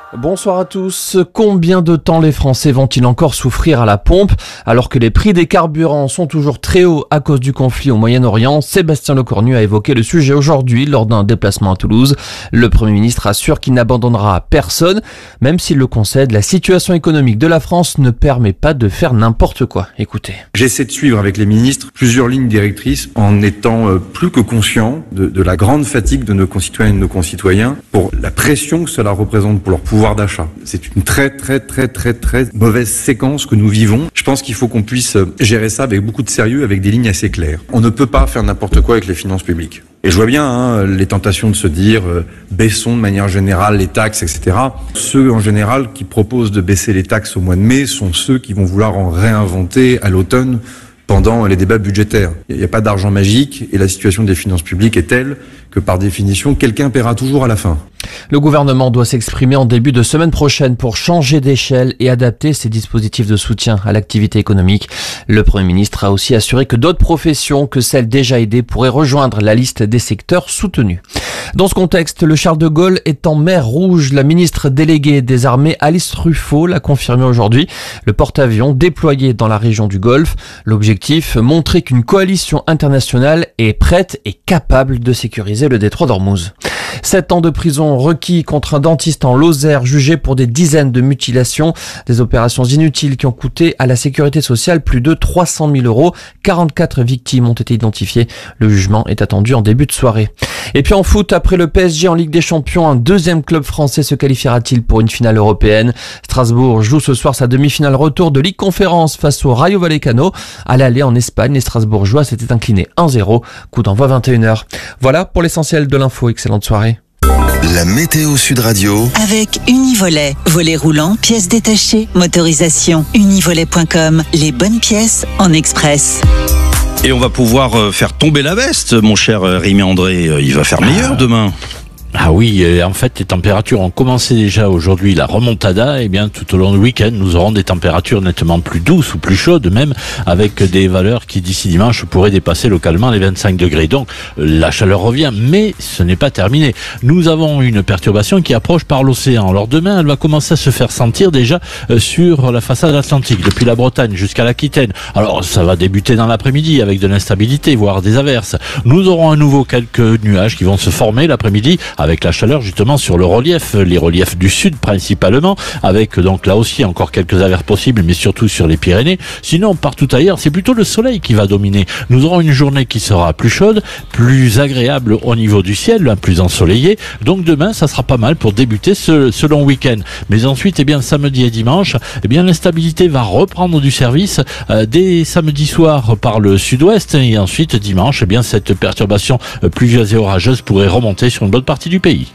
Bonsoir à tous. Combien de temps les Français vont-ils encore souffrir à la pompe alors que les prix des carburants sont toujours très hauts à cause du conflit au Moyen-Orient? Sébastien Lecornu a évoqué le sujet aujourd'hui lors d'un déplacement à Toulouse. Le Premier ministre assure qu'il n'abandonnera personne, même s'il le concède. La situation économique de la France ne permet pas de faire n'importe quoi. Écoutez.
J'essaie de suivre avec les ministres plusieurs lignes directrices en étant plus que conscient de, de la grande fatigue de nos concitoyennes et de nos concitoyens pour la pression que cela représente pour leur pouvoir d'achat. C'est une très très très très très mauvaise séquence que nous vivons. Je pense qu'il faut qu'on puisse gérer ça avec beaucoup de sérieux, avec des lignes assez claires. On ne peut pas faire n'importe quoi avec les finances publiques. Et je vois bien hein, les tentations de se dire euh, baissons de manière générale les taxes, et cetera. Ceux en général qui proposent de baisser les taxes au mois de mai sont ceux qui vont vouloir en réinventer à l'automne pendant les débats budgétaires. Il n'y a pas d'argent magique et la situation des finances publiques est telle que par définition, quelqu'un paiera toujours à la fin.
Le gouvernement doit s'exprimer en début de semaine prochaine pour changer d'échelle et adapter ses dispositifs de soutien à l'activité économique. Le Premier ministre a aussi assuré que d'autres professions que celles déjà aidées pourraient rejoindre la liste des secteurs soutenus. Dans ce contexte, le Charles de Gaulle est en mer Rouge. La ministre déléguée des Armées, Alice Ruffo, l'a confirmé aujourd'hui. Le porte-avions déployé dans la région du Golfe. L'objectif, montrer qu'une coalition internationale est prête et capable de sécuriser le détroit d'Ormuz. Sept ans de prison requis contre un dentiste en Lozère jugé pour des dizaines de mutilations, des opérations inutiles qui ont coûté à la sécurité sociale plus de trois cent mille euros. quarante-quatre victimes ont été identifiées. Le jugement est attendu en début de soirée. Et puis en foot, après le P S G en Ligue des Champions, un deuxième club français se qualifiera-t-il pour une finale européenne? Strasbourg joue ce soir sa demi-finale retour de Ligue Conférence face au Rayo Vallecano. À l'aller en Espagne, les Strasbourgeois s'étaient inclinés un zéro. Coup d'envoi vingt et une heures. Voilà pour l'essentiel de l'info. Excellente soirée.
La météo Sud Radio.
Avec Univolet. Volet roulant, pièces détachées, motorisation. Univolet point com. Les bonnes pièces en express.
Et on va pouvoir faire tomber la veste, mon cher Rémi André. Il va faire meilleur demain.
Ah oui, en fait, les températures ont commencé déjà aujourd'hui la remontada, et bien tout au long du week-end, nous aurons des températures nettement plus douces ou plus chaudes même, avec des valeurs qui d'ici dimanche pourraient dépasser localement les vingt-cinq degrés. Donc la chaleur revient, mais ce n'est pas terminé. Nous avons une perturbation qui approche par l'océan. Alors demain, elle va commencer à se faire sentir déjà sur la façade atlantique, depuis la Bretagne jusqu'à l'Aquitaine. Alors ça va débuter dans l'après-midi avec de l'instabilité, voire des averses. Nous aurons à nouveau quelques nuages qui vont se former l'après-midi, avec la chaleur justement sur le relief, les reliefs du sud principalement, avec donc là aussi encore quelques averses possibles, mais surtout sur les Pyrénées. Sinon, partout ailleurs, c'est plutôt le soleil qui va dominer. Nous aurons une journée qui sera plus chaude, plus agréable au niveau du ciel, plus ensoleillée. Donc demain, ça sera pas mal pour débuter ce, ce long week-end. Mais ensuite, eh bien, samedi et dimanche, eh bien, l'instabilité va reprendre du service euh, dès samedi soir par le sud-ouest, et ensuite dimanche, eh bien, cette perturbation euh, pluvieuse et orageuse pourrait remonter sur une bonne partie du pays.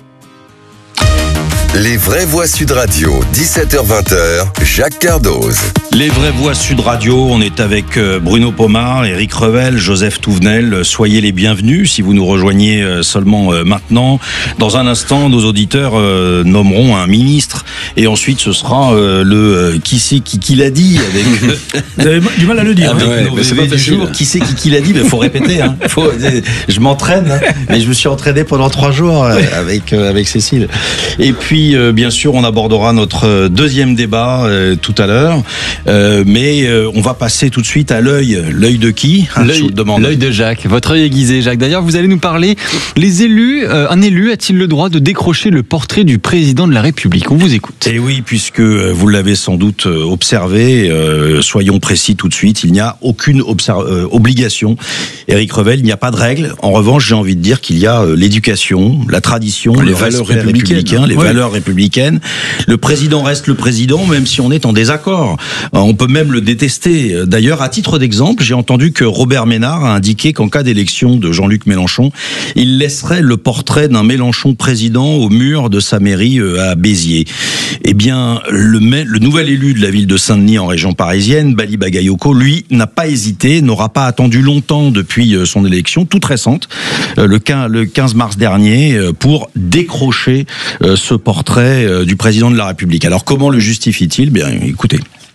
Les vraies voix Sud Radio, dix-sept heures vingt, Jacques Cardoz.
Les vraies voix Sud Radio, on est avec Bruno Pomar, Éric Revel, Joseph Touvenel. Soyez les bienvenus si vous nous rejoignez seulement maintenant. Dans un instant, nos auditeurs nommeront un ministre et ensuite ce sera le qui c'est qui, qui l'a dit. Avec...
Vous avez du mal à le dire.
Avec
hein.
nos, c'est pas toujours qui c'est qui, qui l'a dit, mais il faut répéter. Hein. Faut, je m'entraîne, hein, mais je me suis entraîné pendant trois jours avec, avec Cécile. Et puis, Euh, bien sûr, on abordera notre deuxième débat euh, tout à l'heure, euh, mais euh, on va passer tout de suite à l'œil. L'œil de qui hein,
L'œil, l'œil de Jacques. Votre œil aiguisé, Jacques. D'ailleurs, vous allez nous parler. Les élus, euh, un élu a-t-il le droit de décrocher le portrait du président de la République? On vous écoute.
Et oui, puisque vous l'avez sans doute observé, euh, soyons précis tout de suite, il n'y a aucune observ- euh, obligation. Éric Revel, il n'y a pas de règle. En revanche, j'ai envie de dire qu'il y a euh, l'éducation, la tradition,
les
le
valeurs
respect républicain, les
oui.
valeurs républicaine. Le président reste le président, même si on est en désaccord. On peut même le détester. D'ailleurs, à titre d'exemple, j'ai entendu que Robert Ménard a indiqué qu'en cas d'élection de Jean-Luc Mélenchon, il laisserait le portrait d'un Mélenchon président au mur de sa mairie à Béziers. Eh bien, le, le nouvel élu de la ville de Saint-Denis en région parisienne, Bali Bagayoko, lui, n'a pas hésité, n'aura pas attendu longtemps depuis son élection, toute récente, le quinze mars dernier, pour décrocher ce portrait du président de la République. Alors comment le justifie-t-il ? Bien, écoutez.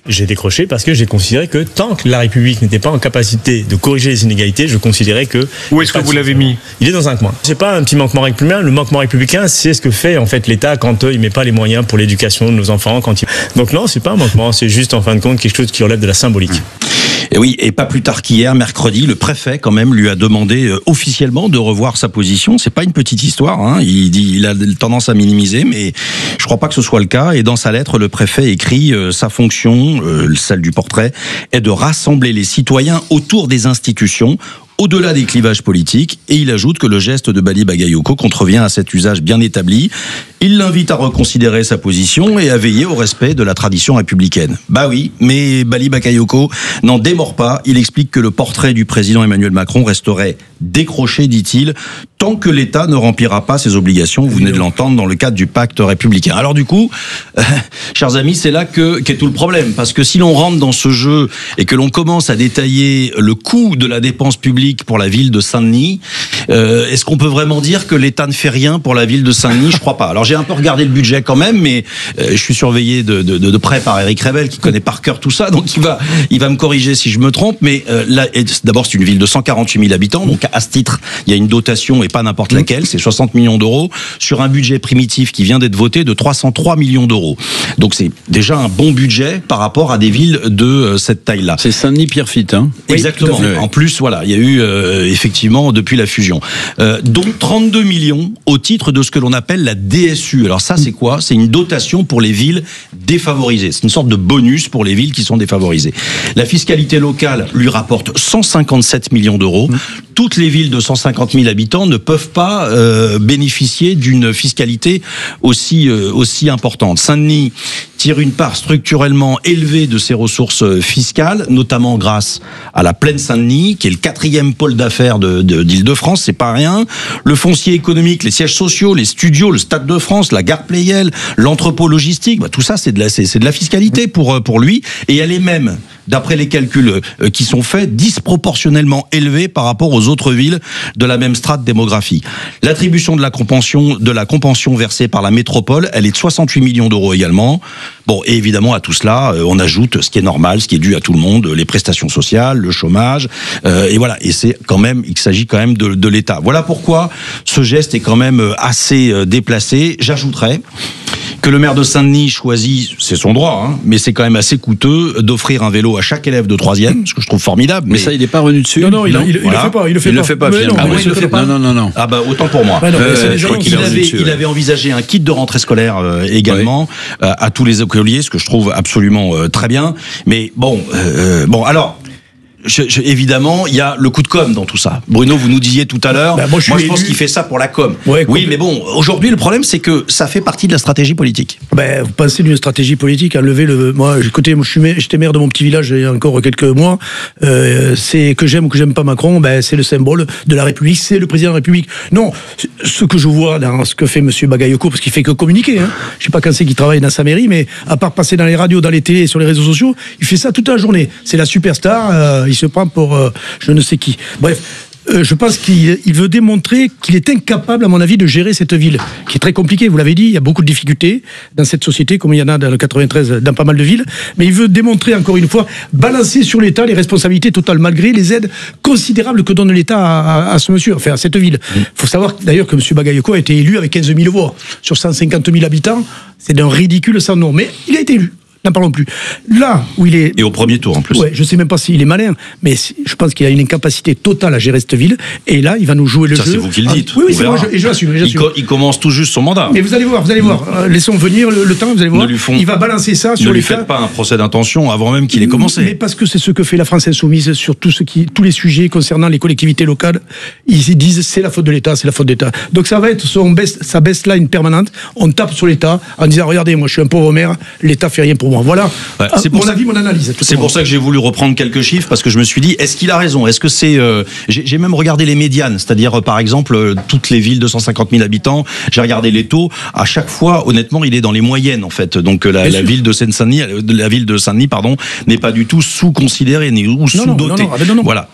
j'ai décroché parce que j'ai considéré que tant que la République n'était pas en capacité de corriger les inégalités, je considérais que...
Où est-ce que vous l'avez mis ?
Il est dans un coin. C'est pas un petit manquement républicain. Le manquement républicain, c'est ce que fait en fait l'État quand euh, il met pas les moyens pour l'éducation de nos enfants. Quand il... Donc non, c'est pas un manquement, c'est juste en fin de compte quelque chose qui relève de la symbolique.
Et oui, et pas plus tard qu'hier, mercredi, le préfet quand même lui a demandé euh, officiellement de revoir sa position. C'est pas une petite histoire, hein. Il dit, il a tendance à minimiser, mais je crois pas que ce soit le cas. Et dans sa lettre, le préfet écrit euh, sa fonction, euh, celle du portrait, est de rassembler les citoyens autour des institutions, au-delà des clivages politiques, et il ajoute que le geste de Bali Bagayoko contrevient à cet usage bien établi. Il l'invite à reconsidérer sa position et à veiller au respect de la tradition républicaine. Bah oui, mais Bali Bagayoko n'en démord pas. Il explique que le portrait du président Emmanuel Macron resterait décroché, dit-il, tant que l'État ne remplira pas ses obligations. Vous venez de l'entendre dans le cadre du pacte républicain. Alors du coup, euh, chers amis, c'est là que qu'est tout le problème. Parce que si l'on rentre dans ce jeu et que l'on commence à détailler le coût de la dépense publique pour la ville de Saint-Denis, euh, est-ce qu'on peut vraiment dire que l'État ne fait rien pour la ville de Saint-Denis ? Je crois pas. Alors j'ai un peu regardé le budget quand même, mais euh, je suis surveillé de, de, de près par Eric Revel qui connaît par cœur tout ça, donc il va, il va me corriger si je me trompe. Mais euh, là, d'abord c'est une ville de cent quarante-huit mille habitants, donc à ce titre, il y a une dotation et pas n'importe laquelle, c'est soixante millions d'euros sur un budget primitif qui vient d'être voté de trois cent trois millions d'euros. Donc c'est déjà un bon budget par rapport à des villes de euh, cette taille-là.
C'est Saint-Denis-Pierrefitte, hein ?
Exactement. Oui, en plus, voilà, il y a eu euh, effectivement depuis la fusion, euh, donc trente-deux millions au titre de ce que l'on appelle la D S U. Alors ça, c'est quoi ? C'est une dotation pour les villes défavorisées. C'est une sorte de bonus pour les villes qui sont défavorisées. La fiscalité locale lui rapporte cent cinquante-sept millions d'euros. Mmh. Toutes les villes de cent cinquante mille habitants ne peuvent pas euh, bénéficier d'une fiscalité aussi euh, aussi importante. Saint-Denis tire une part structurellement élevée de ses ressources fiscales, notamment grâce à la Plaine Saint-Denis, qui est le quatrième pôle d'affaires de, de, d'Île-de-France, c'est pas rien. Le foncier économique, les sièges sociaux, les studios, le Stade de France, la gare Pleyel, l'entrepôt logistique, bah, tout ça c'est de la c'est, c'est de la fiscalité pour pour lui, et elle est même, d'après les calculs euh, qui sont faits, disproportionnellement élevée par rapport aux autres villes de la même strate démographique. L'attribution de la compension de la compension versée par la métropole, elle est de soixante-huit millions d'euros également. Bon, et évidemment, à tout cela, euh, on ajoute ce qui est normal, ce qui est dû à tout le monde, les prestations sociales, le chômage, euh, et voilà. Et c'est quand même, il s'agit quand même de, de l'État. Voilà pourquoi ce geste est quand même assez euh, déplacé. J'ajouterais que le maire de Saint-Denis choisit, c'est son droit, hein, mais c'est quand même assez coûteux d'offrir un vélo à chaque élève de troisième, ce que je trouve formidable.
Mais, mais ça, il n'est pas revenu dessus.
Non, non, il, non il, il voilà. le fait pas. Il le fait
il
pas.
Le fait pas
mais non,
ah
mais
oui, il le fait pas.
Non,
non, non, non.
Ah bah autant pour moi.
Ouais, non,
euh,
je
crois qu'il il, avait,
dessus,
il
ouais.
avait envisagé un kit de rentrée scolaire euh, également ouais. euh, à tous les écoliers, ce que je trouve absolument euh, très bien. Mais bon, euh, bon alors. Je, je, évidemment, il y a le coup de com dans tout ça. Bruno, vous nous disiez tout à l'heure. Bah, moi, je, moi, je pense qu'il fait ça pour la com. Ouais, oui, mais bon, aujourd'hui, le problème, c'est que ça fait partie de la stratégie politique.
Ben, vous pensez d'une stratégie politique à lever le. Moi, écoutez, moi, je suis, j'étais maire de mon petit village il y a encore quelques mois. Euh, c'est que j'aime ou que j'aime pas Macron. Ben, c'est le symbole de la République. C'est le président de la République. Non, ce que je vois dans ce que fait Monsieur Bagayoko, parce qu'il fait que communiquer. Hein. Je sais pas quand c'est qu'il travaille dans sa mairie, mais à part passer dans les radios, dans les télés, sur les réseaux sociaux, il fait ça toute la journée. C'est la superstar. Euh, il se prend pour euh, je ne sais qui. Bref, euh, je pense qu'il il veut démontrer qu'il est incapable, à mon avis, de gérer cette ville, qui est très compliquée. Vous l'avez dit, il y a beaucoup de difficultés dans cette société, comme il y en a dans le quatre-vingt-treize, dans pas mal de villes. Mais il veut démontrer, encore une fois, balancer sur l'État les responsabilités totales, malgré les aides considérables que donne l'État à, à, à ce monsieur, enfin à cette ville. Il faut savoir d'ailleurs que M. Bagayoko a été élu avec quinze mille voix sur cent cinquante mille habitants. C'est d'un ridicule sans nom. Mais il a été élu. N'en parlons plus. Là où il est...
Et au premier tour en plus.
Ouais, je sais même pas s'il est malin, mais je pense qu'il a une incapacité totale à gérer cette ville. Et là, il va nous jouer le
ça,
jeu.
Ça, c'est vous qui le dites.
Ah, oui, oui, c'est moi, je, et je l'assume.
Il, co- il commence tout juste son mandat.
Mais vous allez voir, vous allez voir. Euh, laissons venir le, le temps, vous allez voir. Font, il va balancer ça sur
les. Ne lui
faites
cas. Pas un procès d'intention avant même qu'il ait commencé.
Mais parce que c'est ce que fait la France Insoumise sur tout ce qui, tous les sujets concernant les collectivités locales. Ils disent c'est la faute de l'État, c'est la faute de l'État. Donc ça va être son best, sa baseline permanente. On tape sur l'État en disant regardez, moi je suis un pauvre maire, l'État fait rien pour moi. Voilà. Ouais. C'est pour mon ça, avis, mon analyse.
C'est pour ça que j'ai voulu reprendre quelques chiffres, parce que je me suis dit, est-ce qu'il a raison ? Est-ce que c'est... Euh, j'ai, j'ai même regardé les médianes, c'est-à-dire, euh, par exemple, euh, toutes les villes de cent cinquante mille habitants, j'ai regardé les taux. À chaque fois, honnêtement, il est dans les moyennes, en fait. Donc, euh, la, la ville de Seine-Saint-Denis, la ville de Saint-Denis, pardon, n'est pas du tout sous-considérée, ni ou sous-dotée.
Non, non, non, non, non, non.
Voilà.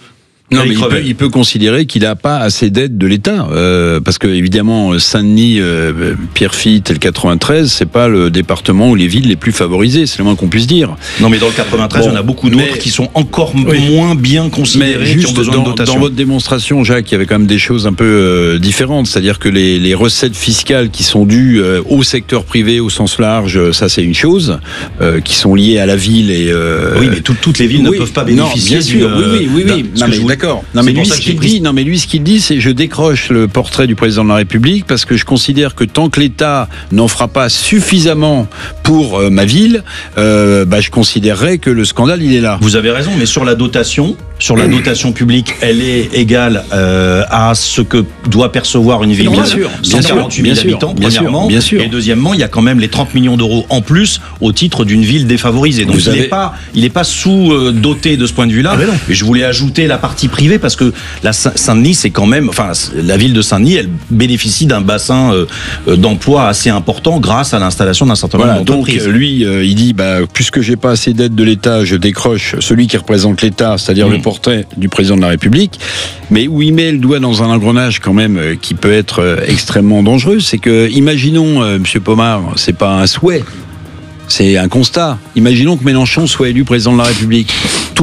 Non, mais il peut, il peut considérer qu'il n'a pas assez d'aide de l'État, euh, parce que évidemment Saint-Denis, euh, Pierrefitte et le quatre-vingt-treize, c'est pas le département ou les villes les plus favorisées, c'est le moins qu'on puisse dire.
Non, mais dans le quatre-vingt-treize, bon, il y en a beaucoup d'autres mais, qui sont encore oui. moins bien considérés, mais juste qui ont besoin
dans,
de dotation.
Dans votre démonstration, Jacques, il y avait quand même des choses un peu euh, différentes, c'est-à-dire que les, les recettes fiscales qui sont dues euh, au secteur privé au sens large, ça c'est une chose, euh, qui sont liées à la ville et. Euh,
oui, mais tout, toutes les villes
oui,
ne peuvent pas bénéficier.
Non, bien sûr, oui, oui, oui, oui. Non, mais d'accord. Non mais, lui, ce qu'il dit, non mais lui ce qu'il dit c'est je décroche le portrait du président de la République parce que je considère que tant que l'État n'en fera pas suffisamment pour euh, ma ville, euh, bah, je considérerais que le scandale il est là.
Vous avez raison, mais sur la dotation, sur la dotation publique, elle est égale euh, à ce que doit percevoir une ville de cent quarante-huit mille habitants,
bien
premièrement,
sûr, bien sûr.
Et deuxièmement, il y a quand même les trente millions d'euros en plus au titre d'une ville défavorisée. Donc Vous il n'est avez... pas, il est pas sous-doté de ce point de vue-là. Ah ben et je voulais ajouter la partie privée parce que la Saint-Denis, c'est quand même, enfin, la ville de Saint-Denis, elle bénéficie d'un bassin euh, d'emploi assez important grâce à l'installation d'un certain nombre
voilà,
d'entreprises.
Donc lui, euh, il dit, bah, puisque j'ai pas assez d'aide de l'État, je décroche celui qui représente l'État, c'est-à-dire mmh. le portrait du président de la République. Mais où il met le doigt dans un engrenage quand même euh, qui peut être euh, extrêmement dangereux, c'est que, imaginons, euh, Monsieur Pomar, c'est pas un souhait, c'est un constat. Imaginons que Mélenchon soit élu président de la République. Tout